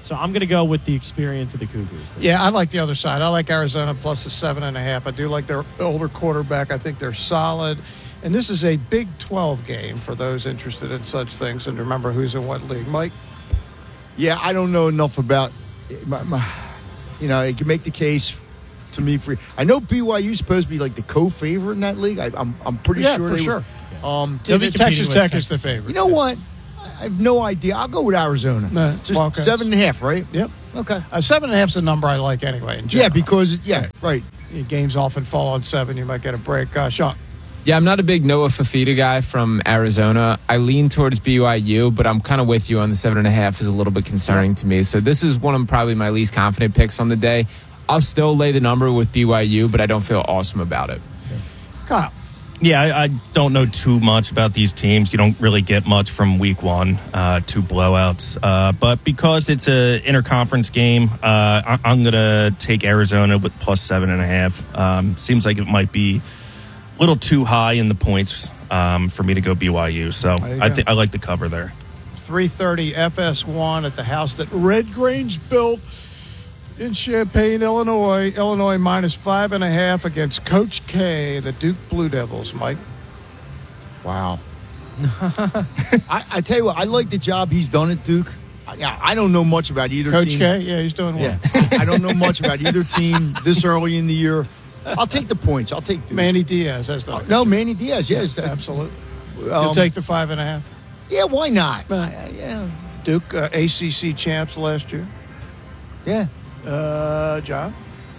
S1: So I'm going to go with the experience of the Cougars.
S2: Yeah, I like the other side. I like Arizona plus the seven and a half. I do like their older quarterback. I think they're solid. And this is a Big twelve game for those interested in such things. And remember who's in what league. Mike?
S3: Yeah, I don't know enough about, my, my, you know, it can make the case to me for. I know B Y U is supposed to be like the co-favorite in that league. I, I'm I'm pretty
S2: yeah,
S3: sure
S2: for
S3: they
S2: sure.
S3: Were, um,
S2: yeah, Texas Tech is the favorite.
S3: You know what? I have no idea. I'll go with Arizona.
S2: No,
S3: Just
S2: well, okay.
S3: seven and a half, right?
S2: Yep.
S3: Okay.
S2: Uh, seven and a half is a number I like anyway. In
S3: Yeah,
S2: general.
S3: because yeah, right.
S2: Games often fall on seven. You might get a break. Uh, Sean.
S5: Yeah, I'm not a big Noah Fafita guy from Arizona. I lean towards B Y U, but I'm kind of with you on the seven and a half is a little bit concerning to me. So this is one of probably my least confident picks on the day. I'll still lay the number with B Y U, but I don't feel awesome about it.
S2: Kyle.
S4: Yeah, I, I don't know too much about these teams. You don't really get much from week one, uh, two blowouts. Uh, but because it's a interconference game, uh, I, I'm going to take Arizona with plus seven and a half. Um, seems like it might be a little too high in the points um, for me to go B Y U. So I think I like the cover there.
S2: three thirty F S one at the house that Red Grange built in Champaign, Illinois. Illinois minus five and a half against Coach K, the Duke Blue Devils. Mike?
S3: Wow. I, I tell you what, I like the job he's done at Duke. I, I don't know much about either
S2: Coach
S3: team.
S2: K? Yeah, he's doing well.
S3: Yeah. I don't know much about either team this early in the year. I'll take the points. I'll take Duke.
S2: Manny Diaz has the.
S3: No, Manny Diaz, yes.
S2: Absolutely.
S3: Um,
S2: You'll take the five and a half?
S3: Yeah, why not?
S2: Uh, yeah. Duke, uh, A C C champs last year.
S3: Yeah.
S2: Uh, John?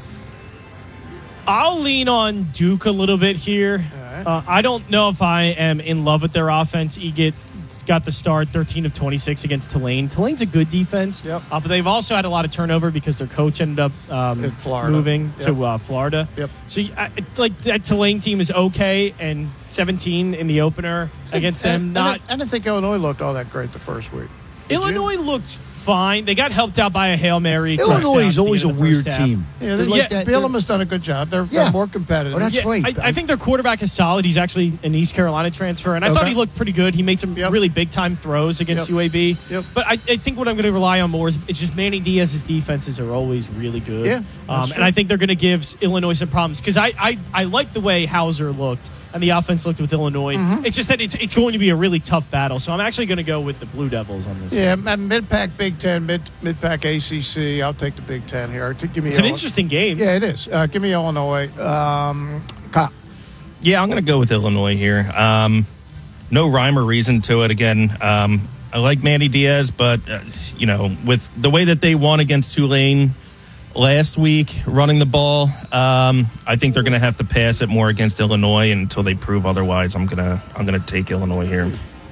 S1: I'll lean on Duke a little bit here.
S2: right.
S1: Uh, I don't know if I am in love with their offense. Eget got the start, thirteen of twenty-six against Tulane. Tulane's a good defense,
S2: Yep.
S1: uh, but they've also had a lot of turnover because their coach ended up um,
S2: In Florida.
S1: moving
S2: Yep.
S1: to uh, Florida.
S2: Yep.
S1: So I, it's like that Tulane team is okay, and seventeen in the opener against them.
S2: And,
S1: Not
S2: and I, I didn't think Illinois looked all that great the first week. Did you?
S1: Illinois looked fine. They got helped out by a Hail Mary.
S3: Illinois is
S1: touchdown at the
S3: always
S1: end
S3: a
S1: of the first
S3: weird
S1: half.
S3: team.
S2: Yeah, they're
S3: Like
S2: like
S3: that-
S2: Bielema has done a good job. They're,
S3: Yeah.
S2: they're more competitive.
S3: Oh, that's
S1: Yeah,
S3: right.
S1: I, I think their quarterback is solid. He's actually an East Carolina transfer, and I
S2: Okay.
S1: thought he looked pretty good. He made some
S2: Yep.
S1: really big time throws against
S2: Yep.
S1: U A B.
S2: Yep.
S1: But I, I think what I'm going to rely on more is it's just Manny Diaz's defenses are always really good.
S2: Yeah,
S1: um,
S2: that's
S1: and
S2: true.
S1: I think they're going to give Illinois some problems because I, I I like the way Hauser looked and the offense looked with Illinois.
S2: Mm-hmm.
S1: It's just that it's it's going to be a really tough battle. So I'm actually going to go with the Blue Devils on this.
S2: Yeah,
S1: one.
S2: mid pack Big Ten, mid mid pack A C C. I'll take the Big Ten here. T- Give me
S1: It's an
S2: Illinois.
S1: interesting game.
S2: Yeah, it is. Uh, give me Illinois. Um, Kyle.
S4: Yeah, I'm going to go with Illinois here. Um, no rhyme or reason to it. Again, um, I like Manny Diaz, but, uh, you know, with the way that they won against Tulane last week, running the ball, um, I think they're going to have to pass it more against Illinois until they prove otherwise. I'm going to I'm going to take Illinois here.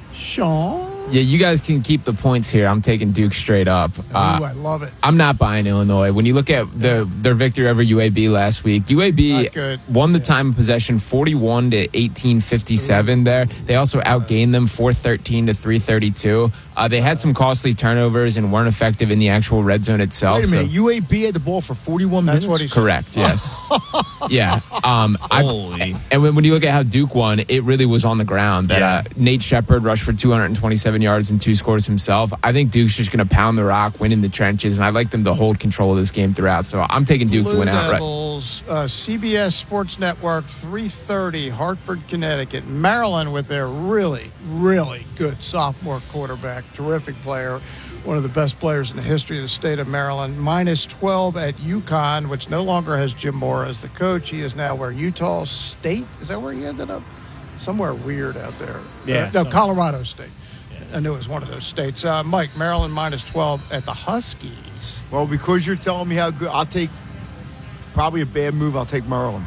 S2: Sean.
S5: Yeah, you guys can keep the points here. I'm taking Duke straight up. Uh,
S2: Ooh, I love it.
S5: I'm not buying Illinois. When you look at the their victory over U A B last week, U A B
S2: Not good.
S5: won the time of possession forty-one to eighteen fifty-seven there. They also outgained them four thirteen to three thirty-two. Uh, they had some costly turnovers and weren't effective in the actual red zone itself.
S3: Wait a minute.
S5: so-
S3: U A B had the ball for forty-one
S2: That's
S3: minutes?
S2: what he said.
S5: Correct. Yes. yeah. Um, I've-
S4: Holy.
S5: and when, when you look at how Duke won, it really was on the ground. That
S4: Yeah.
S5: uh, Nate Shepard rushed for two hundred twenty-seven yards and two scores himself. I think Duke's just going to pound the rock, win in the trenches, and I like them to hold control of this game throughout. So I'm taking Duke
S2: Blue
S5: to win outright.
S2: Devils, uh, C B S Sports Network, three thirty, Hartford, Connecticut. Maryland with their really, really good sophomore quarterback, terrific player, one of the best players in the history of the state of Maryland. Minus twelve at UConn, which no longer has Jim Mora as the coach. He is now where Utah State, is that where he ended up? Somewhere weird out there.
S1: Yeah,
S2: Uh, no,
S1: some-
S2: Colorado State. I knew it was one of those states. Uh, Mike, Maryland minus twelve at the Huskies.
S3: Well, because you're telling me how good, I'll take probably a bad move. I'll take Maryland.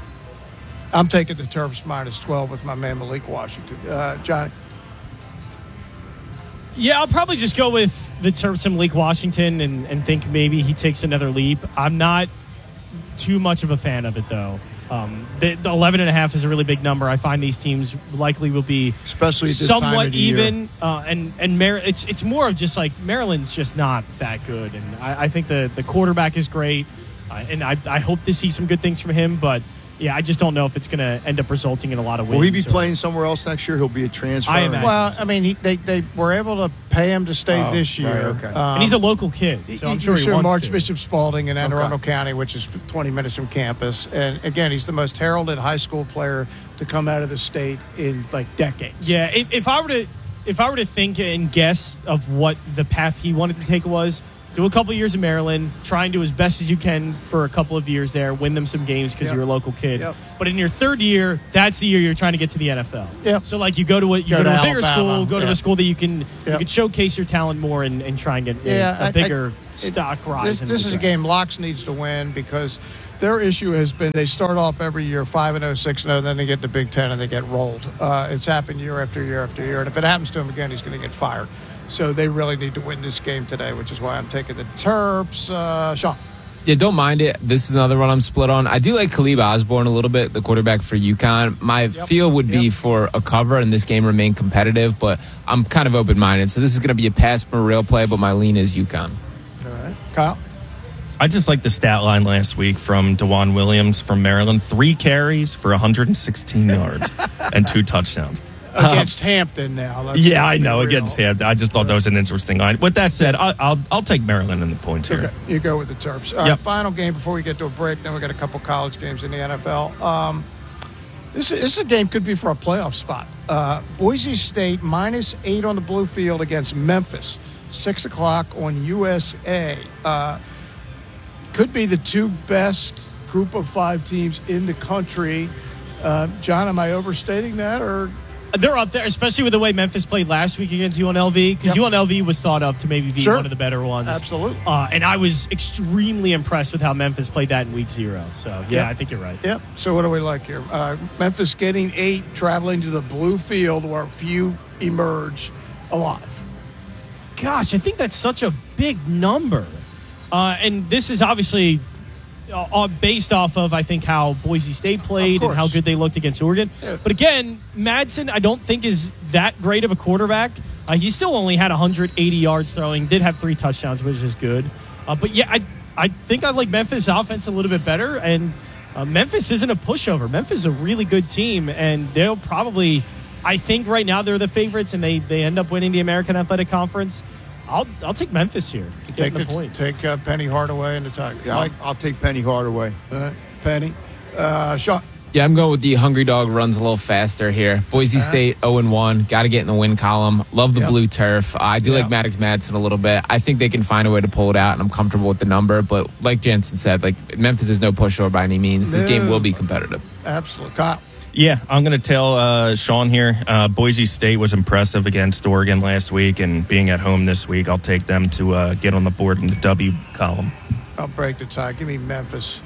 S2: I'm taking the Terps minus twelve with my man Malik Washington. Uh, Johnny?
S1: Yeah, I'll probably just go with the Terps and Malik Washington and, and think maybe he takes another leap. I'm not too much of a fan of it, though. Um, the, the eleven and a half is a really big number. I find these teams likely will be
S3: Especially at this time
S1: somewhat
S3: of the year.
S1: even. Uh, and and Mar- it's it's more of just like Maryland's just not that good. And I, I think the, the quarterback is great. Uh, and I, I hope to see some good things from him. But yeah, I just don't know if it's going to end up resulting in a lot of wins.
S3: Will he be
S1: or-
S3: playing somewhere else next year? He'll be a transfer.
S1: I imagine.
S2: Well, I mean, he, they they were able to pay him to stay
S3: Oh,
S2: this year.
S3: right, okay.
S2: Um,
S1: and he's a local kid, so I'm sure he wants
S2: March
S1: to.
S2: Bishop Spalding in Anne
S3: Okay.
S2: Arundel County, which is twenty minutes from campus. And again, he's the most heralded high school player to come out of the state in like decades.
S1: Yeah, if, if I were to if I were to think and guess of what the path he wanted to take was, do a couple years in Maryland, try and do as best as you can for a couple of years there, win them some games because
S2: Yep.
S1: you're a local kid.
S2: Yep.
S1: But in your third year, that's the year you're trying to get to the N F L.
S2: Yep.
S1: So like you go to a you
S2: Go
S1: go, to
S2: to
S1: a bigger
S2: Alabama.
S1: school, go to
S2: Yeah.
S1: a school that you can you
S2: Yep.
S1: can showcase your talent more and, and try and get a-
S2: Yeah,
S1: a,
S2: I-
S1: bigger
S2: I- it-
S1: stock rise.
S2: This,
S1: in
S2: this
S1: the
S2: is a
S1: draft.
S2: game Locks needs to win because their issue has been they start off every year five and oh, six and oh, then they get to Big Ten and they get rolled. Uh, it's happened year after year after year, and if it happens to him again, he's going to get fired. So they really need to win this game today, which is why I'm taking the Terps. Uh, Sean.
S5: Yeah, don't mind it. This is another one I'm split on. I do like Khalib Osborne a little bit, the quarterback for UConn. My
S2: Yep.
S5: feel would be
S2: Yep.
S5: for a cover and this game remain competitive, but I'm kind of open-minded. So this is going to be a pass from a real play, but my lean is UConn.
S2: All right. Kyle.
S4: I just like the stat line last week from DeJuan Williams from Maryland. Three carries for one hundred sixteen yards and two touchdowns.
S2: Against Hampton now. Let's
S4: Yeah,
S2: be
S4: I know.
S2: real.
S4: Against Hampton. I just thought that was an interesting line. With that said, I'll I'll, I'll take Maryland in the points here.
S2: Okay, you go with the Terps. All right,
S4: Yep.
S2: final game before we get to a break. Then we got a couple college games in the N F L. Um, this, is, this is a game could be for a playoff spot. Uh, Boise State minus eight on the blue field against Memphis. Six o'clock on U S A. Uh, could be the two best group of five teams in the country. Uh, John, am I overstating that or?
S1: They're up there, especially with the way Memphis played last week against U N L V, because
S2: Yep.
S1: U N L V was thought of to maybe be
S2: Sure.
S1: one of the better ones.
S2: Absolutely.
S1: Uh, and I was extremely impressed with how Memphis played that in week zero. So, yeah,
S2: Yep.
S1: I think you're right.
S2: Yep. So what do we like here? Uh, Memphis getting eight, traveling to the blue field where few emerge alive.
S1: Gosh, I think that's such a big number. Uh, and this is obviously uh, uh, based off of, I think, how Boise State played and how good they looked against Oregon.
S2: Yeah.
S1: But again, Madsen, I don't think is that great of a quarterback. Uh, he still only had one hundred eighty yards throwing, did have three touchdowns, which is good. Uh, but yeah, I I think I like Memphis' offense a little bit better. And uh, Memphis isn't a pushover. Memphis is a really good team, and they'll probably, I think right now they're the favorites, and they, they end up winning the American Athletic Conference. I'll I'll take Memphis here.
S2: Take
S1: the
S2: the,
S1: point.
S2: take uh, Penny Hardaway and the Tigers.
S3: Yeah,
S2: Mike,
S3: I'll, I'll take Penny Hardaway.
S2: uh, Penny, uh, Sean.
S5: Yeah, I'm going with the hungry dog runs a little faster here. Boise State oh and one, got to get in the win column. Love the
S2: Yep.
S5: blue turf. I do
S2: Yep.
S5: like Maddox Madsen a little bit. I think they can find a way to pull it out, and I'm comfortable with the number. But like Jansen said, like Memphis is no pushover by any means. This
S2: No.
S5: game will be competitive.
S2: Absolutely, Kyle.
S4: Yeah, I'm going to tell uh, Sean here. Uh, Boise State was impressive against Oregon last week, and being at home this week, I'll take them to uh, get on the board in the W column.
S2: I'll break the tie. Give me Memphis.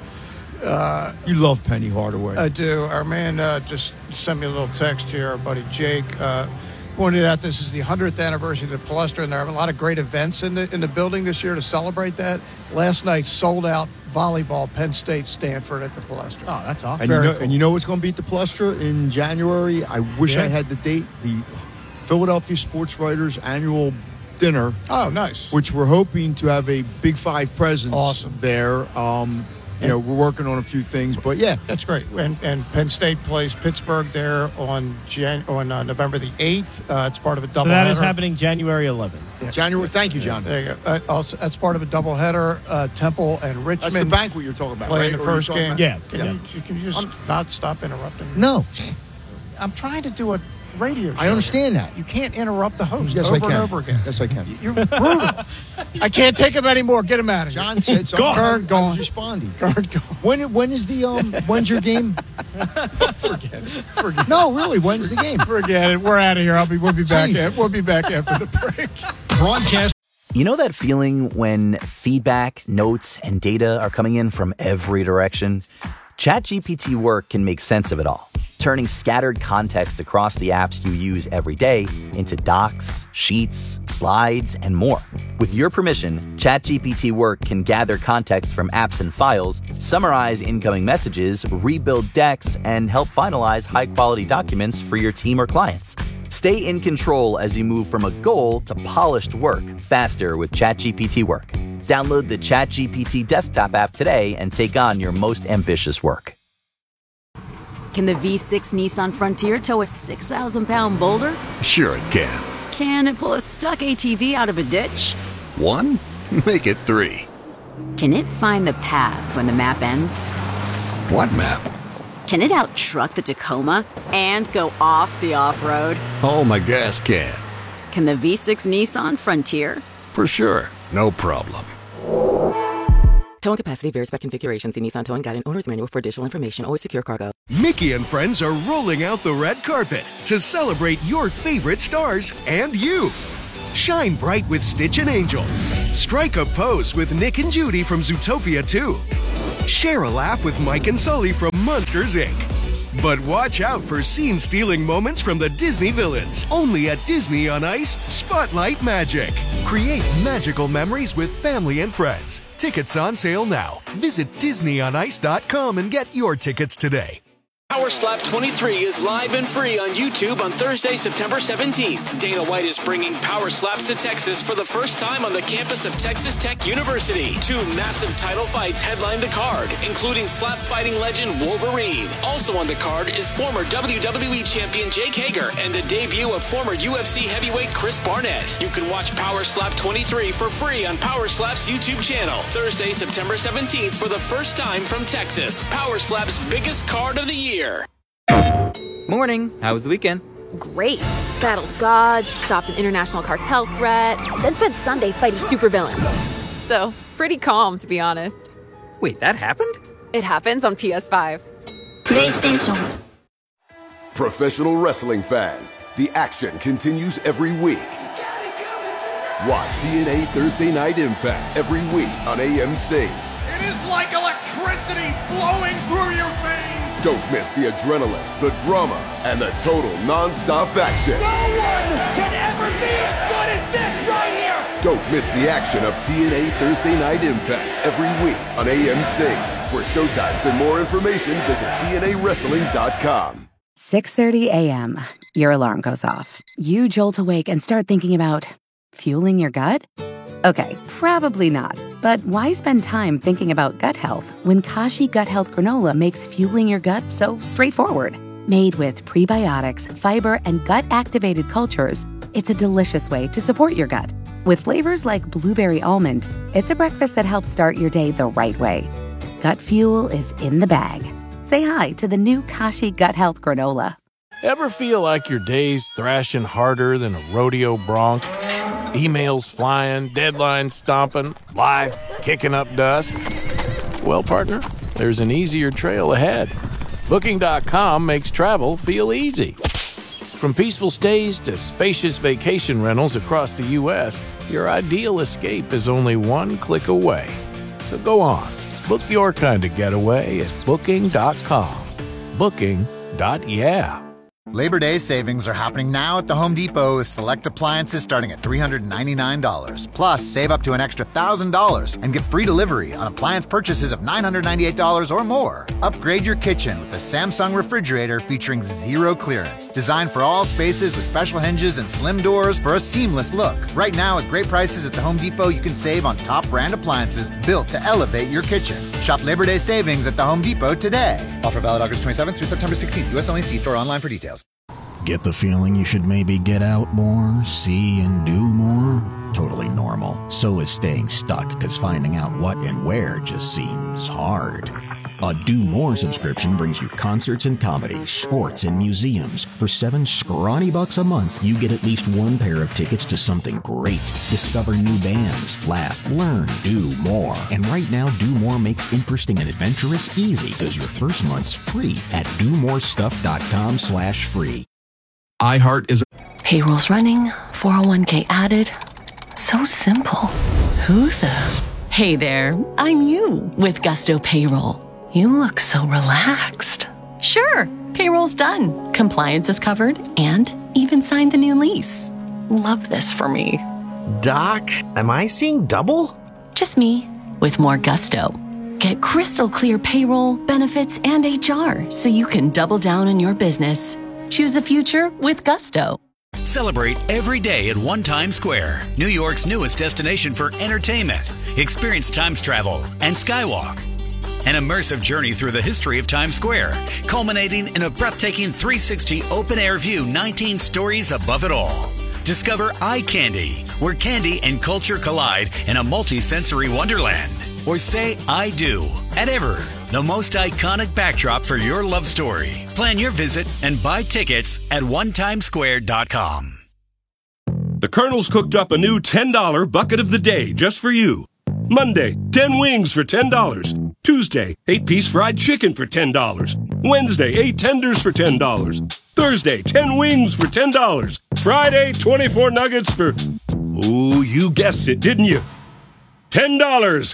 S3: You love Penny Hardaway.
S2: I do. Our man uh, just sent me a little text here. Our buddy Jake uh, pointed out this is the hundredth anniversary of the Palestra, and they're having a lot of great events in the in the building this year to celebrate that. Last night sold out volleyball, Penn State, Stanford at the Palestra.
S1: Oh, that's awesome.
S3: and, you
S2: very
S3: know,
S2: cool.
S3: and you know what's going to beat the Palestra in January? I wish
S2: Yeah.
S3: I had the date. The Philadelphia Sports Writers Annual Dinner,
S2: Oh, nice.
S3: which we're hoping to have a Big Five presence
S2: Awesome.
S3: there. Um, you know, we're working on a few things, but yeah,
S2: That's great. And, and Penn State plays Pittsburgh there on Jan- on uh, November the eighth. Uh, it's part of a
S1: So
S2: doubleheader.
S1: that is happening January eleventh.
S3: January. Thank you, John.
S2: There you go. Uh, also, that's part of a doubleheader. Uh, Temple and Richmond.
S3: That's the banquet you're talking about,
S2: playing
S3: right?
S2: the
S3: Or you're
S2: first
S3: talking
S2: game.
S3: about-
S1: Yeah.
S2: Can,
S1: Yeah.
S2: You, can you just not stop interrupting me?
S3: No,
S2: I'm trying to do a radio show.
S3: I understand that.
S2: You can't interrupt the host
S3: Yes,
S2: over
S3: I can.
S2: and over again.
S3: Yes, I can.
S2: You're brutal. I can't take him anymore. Get him out of here.
S3: John said something.
S2: Gone.
S3: I was
S2: Gone.
S3: responding.
S2: Gone. Gone.
S3: When when is the um when's your game?
S2: Forget it. Forget
S3: No, really, when's the game?
S2: it. Forget it. We're out of here. I'll be. We'll be back.
S3: Jeez.
S2: At, we'll be back after the break.
S13: Broadcast.
S8: You know that feeling when feedback, notes, and data are coming in from every direction? ChatGPT Work can make sense of it all, turning scattered context across the apps you use every day into docs, sheets, slides, and more. With your permission, ChatGPT Work can gather context from apps and files, summarize incoming messages, rebuild decks, and help finalize high-quality documents for your team or clients. Stay in control as you move from a goal to polished work faster with ChatGPT Work. Download the ChatGPT desktop app today and take on your most ambitious work.
S9: Can the V six Nissan Frontier tow a six thousand pound boulder?
S10: Sure it can.
S9: Can it pull a stuck A T V out of a ditch?
S10: One? Make it three.
S9: Can it find the path when the map ends?
S10: What map?
S9: Can it out-truck the Tacoma and go off the off-road?
S10: Oh, my gas can.
S9: Can the V six Nissan Frontier?
S10: For sure. No problem.
S11: Towing capacity varies by configuration. See Nissan Towing Guide and Owner's Manual for additional information. Always secure cargo.
S12: Mickey and friends are rolling out the red carpet to celebrate your favorite stars and you. Shine bright with Stitch and Angel. Strike a pose with Nick and Judy from Zootopia two. Share a laugh with Mike and Sully from Monsters, Incorporated. But watch out for scene-stealing moments from the Disney villains. Only at Disney on Ice Spotlight Magic. Create magical memories with family and friends. Tickets on sale now. Visit Disney on Ice dot com and get your tickets today.
S13: Power Slap twenty-three is live and free on YouTube on Thursday, September seventeenth. Dana White is bringing Power Slaps to Texas for the first time on the campus of Texas Tech University. Two massive title fights headline the card, including slap fighting legend Wolverine. Also on the card is former W W E champion Jake Hager and the debut of former U F C heavyweight Chris Barnett. You can watch Power Slap twenty-three for free on Power Slap's YouTube channel. Thursday, September seventeenth for the first time from Texas. Power Slap's biggest card of the year.
S14: Morning. How was the weekend?
S15: Great. Battled gods, stopped an international cartel threat, then spent Sunday fighting supervillains. So, pretty calm, to be honest.
S14: Wait, that happened?
S15: It happens on P S five.
S16: PlayStation. Professional wrestling fans, the action continues every week. Watch T N A Thursday Night Impact every week on A M C.
S17: It is like electricity flowing through your veins.
S16: Don't miss the adrenaline, the drama, and the total non-stop action.
S17: No one can ever be as good as this right here.
S16: Don't miss the action of T N A Thursday Night Impact every week on A M C. For showtimes and more information, visit T N A wrestling dot com.
S18: six thirty a.m. Your alarm goes off. You jolt awake and start thinking about fueling your gut? Okay, probably not. But why spend time thinking about gut health when Kashi Gut Health Granola makes fueling your gut so straightforward? Made with prebiotics, fiber, and gut-activated cultures, it's a delicious way to support your gut. With flavors like blueberry almond, it's a breakfast that helps start your day the right way. Gut fuel is in the bag. Say hi to the new Kashi Gut Health Granola.
S20: Ever feel like your day's thrashing harder than a rodeo bronc? Emails flying, deadlines stomping, life kicking up dust? Well, partner, there's an easier trail ahead. Booking dot com makes travel feel easy. From peaceful stays to spacious vacation rentals across the U S, your ideal escape is only one click away. So go on, book your kind of getaway at Booking dot com. Booking. Yeah.
S21: Labor Day savings are happening now at the Home Depot with select appliances starting at three hundred ninety-nine dollars. Plus, save up to an extra one thousand dollars and get free delivery on appliance purchases of nine hundred ninety-eight dollars or more. Upgrade your kitchen with the Samsung refrigerator featuring zero clearance. Designed for all spaces with special hinges and slim doors for a seamless look. Right now, at great prices at the Home Depot, you can save on top brand appliances built to elevate your kitchen. Shop Labor Day savings at the Home Depot today. Offer valid August twenty-seventh through September sixteenth. U S only. See store online for details.
S22: Get the feeling you should maybe get out more, see and do more? Totally normal. So is staying stuck, because finding out what and where just seems hard. A Do More subscription brings you concerts and comedy, sports and museums. For seven scrawny bucks a month, you get at least one pair of tickets to something great. Discover new bands, laugh, learn, do more. And right now, Do More makes interesting and adventurous easy, because your first month's free at do more stuff dot com slash free.
S23: iHeart is...
S24: Payroll's running, four oh one k added. So simple. Who the... Hey there, I'm you with Gusto Payroll. You look so relaxed. Sure, payroll's done. Compliance is covered and even signed the new lease. Love this for me.
S25: Doc, am I seeing double?
S24: Just me with more Gusto. Get crystal clear payroll, benefits, and H R so you can double down on your business. Choose a future with Gusto.
S26: Celebrate every day at One Times Square, New York's newest destination for entertainment. Experience Times travel and Skywalk. An immersive journey through the history of Times Square, culminating in a breathtaking three sixty open-air view, nineteen stories above it all. Discover Eye Candy, where candy and culture collide in a multi-sensory wonderland. Or say I do at Ever, the most iconic backdrop for your love story. Plan your visit and buy tickets at one times square dot com.
S4: The Colonel's cooked up a new ten dollar bucket of the day just for you. Monday, ten wings for ten dollars. Tuesday, eight piece fried chicken for ten dollars. Wednesday, eight tenders for ten dollars. Thursday, ten wings for ten dollars. Friday, twenty-four nuggets for... Ooh, you guessed it, didn't you? ten dollars.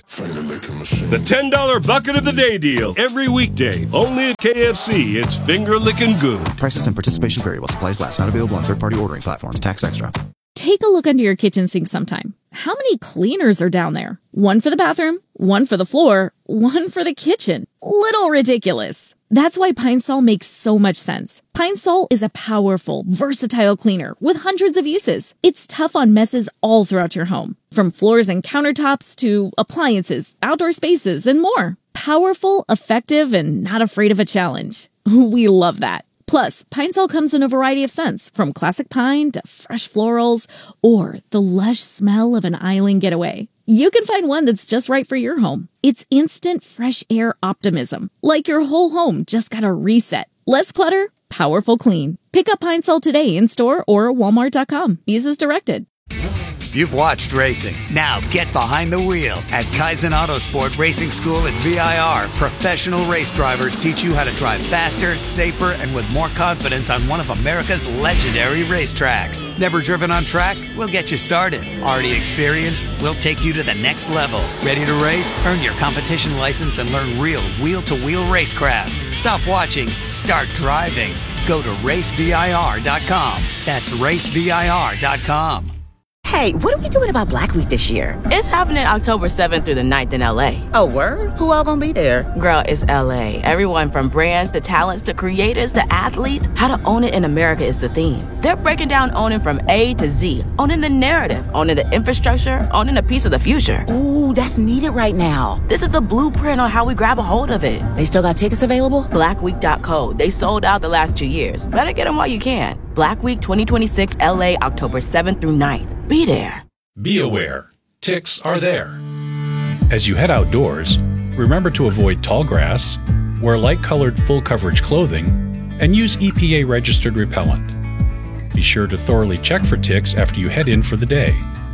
S4: The ten dollar bucket of the day deal. Every weekday. Only at K F C. It's finger licking good.
S5: Prices and participation vary while supplies last. Not available on third-party ordering platforms. Tax extra.
S6: Take a look under your kitchen sink sometime. How many cleaners are down there? One for the bathroom, one for the floor, one for the kitchen. Little ridiculous. That's why Pine Sol makes so much sense. Pine Sol is a powerful, versatile cleaner with hundreds of uses. It's tough on messes all throughout your home, from floors and countertops to appliances, outdoor spaces, and more. Powerful, effective, and not afraid of a challenge. We love that. Plus, Pine Sol comes in a variety of scents, from classic pine to fresh florals, or the lush smell of an island getaway. You can find one that's just right for your home. It's instant fresh air optimism, like your whole home just got a reset. Less clutter, powerful clean. Pick up Pine Sol today in store or walmart dot com. Use as directed.
S7: You've watched racing. Now get behind the wheel at Kaizen Autosport Racing School at V I R. Professional race drivers teach you how to drive faster, safer, and with more confidence on one of America's legendary racetracks. Never driven on track? We'll get you started. Already experienced? We'll take you to the next level. Ready to race? Earn your competition license and learn real wheel-to-wheel racecraft. Stop watching. Start driving. Go to race V I R dot com. That's race V I R dot com.
S19: Hey, what are we doing about Black Week this year?
S23: It's happening October seventh through the ninth in L A.
S19: Oh, word? Who all gonna be there?
S23: Girl, it's L A. Everyone from brands to talents to creators to athletes. How to own it in America is the theme. They're breaking down owning from A to Z. Owning the narrative, owning the infrastructure, owning a piece of the future.
S19: Ooh, that's needed right now.
S23: This is the blueprint on how we grab a hold of it.
S19: They still got tickets available?
S23: black week dot co. They sold out the last two years. Better get them while you can. Black Week twenty twenty-six L A, October seventh through ninth. Be there.
S27: Be aware, ticks are there. As you head outdoors, remember to avoid tall grass, wear light-colored full-coverage clothing, and use E P A-registered repellent. Be sure to thoroughly check for ticks after you head in for the day.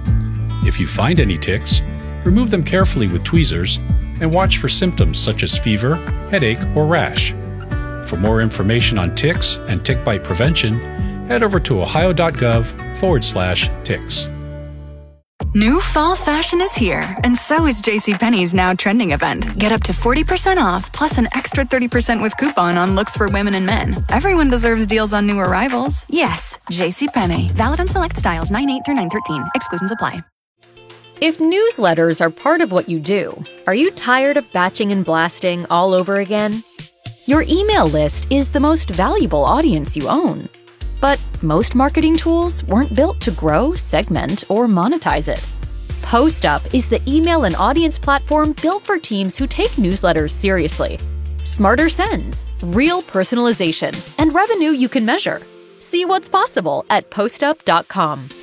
S27: If you find any ticks, remove them carefully with tweezers and watch for symptoms such as fever, headache, or rash. For more information on ticks and tick bite prevention, head over to ohio.gov forward slash ticks.
S28: New fall fashion is here, and so is JCPenney's Now Trending event. Get up to forty percent off, plus an extra thirty percent with coupon on looks for women and men. Everyone deserves deals on new arrivals. Yes, JCPenney. Valid on select styles nine eight through nine thirteen. Exclusions apply.
S29: If newsletters are part of what you do, are you tired of batching and blasting all over again? Your email list is the most valuable audience you own. But most marketing tools weren't built to grow, segment, or monetize it. PostUp is the email and audience platform built for teams who take newsletters seriously. Smarter sends, real personalization, and revenue you can measure. See what's possible at postup dot com.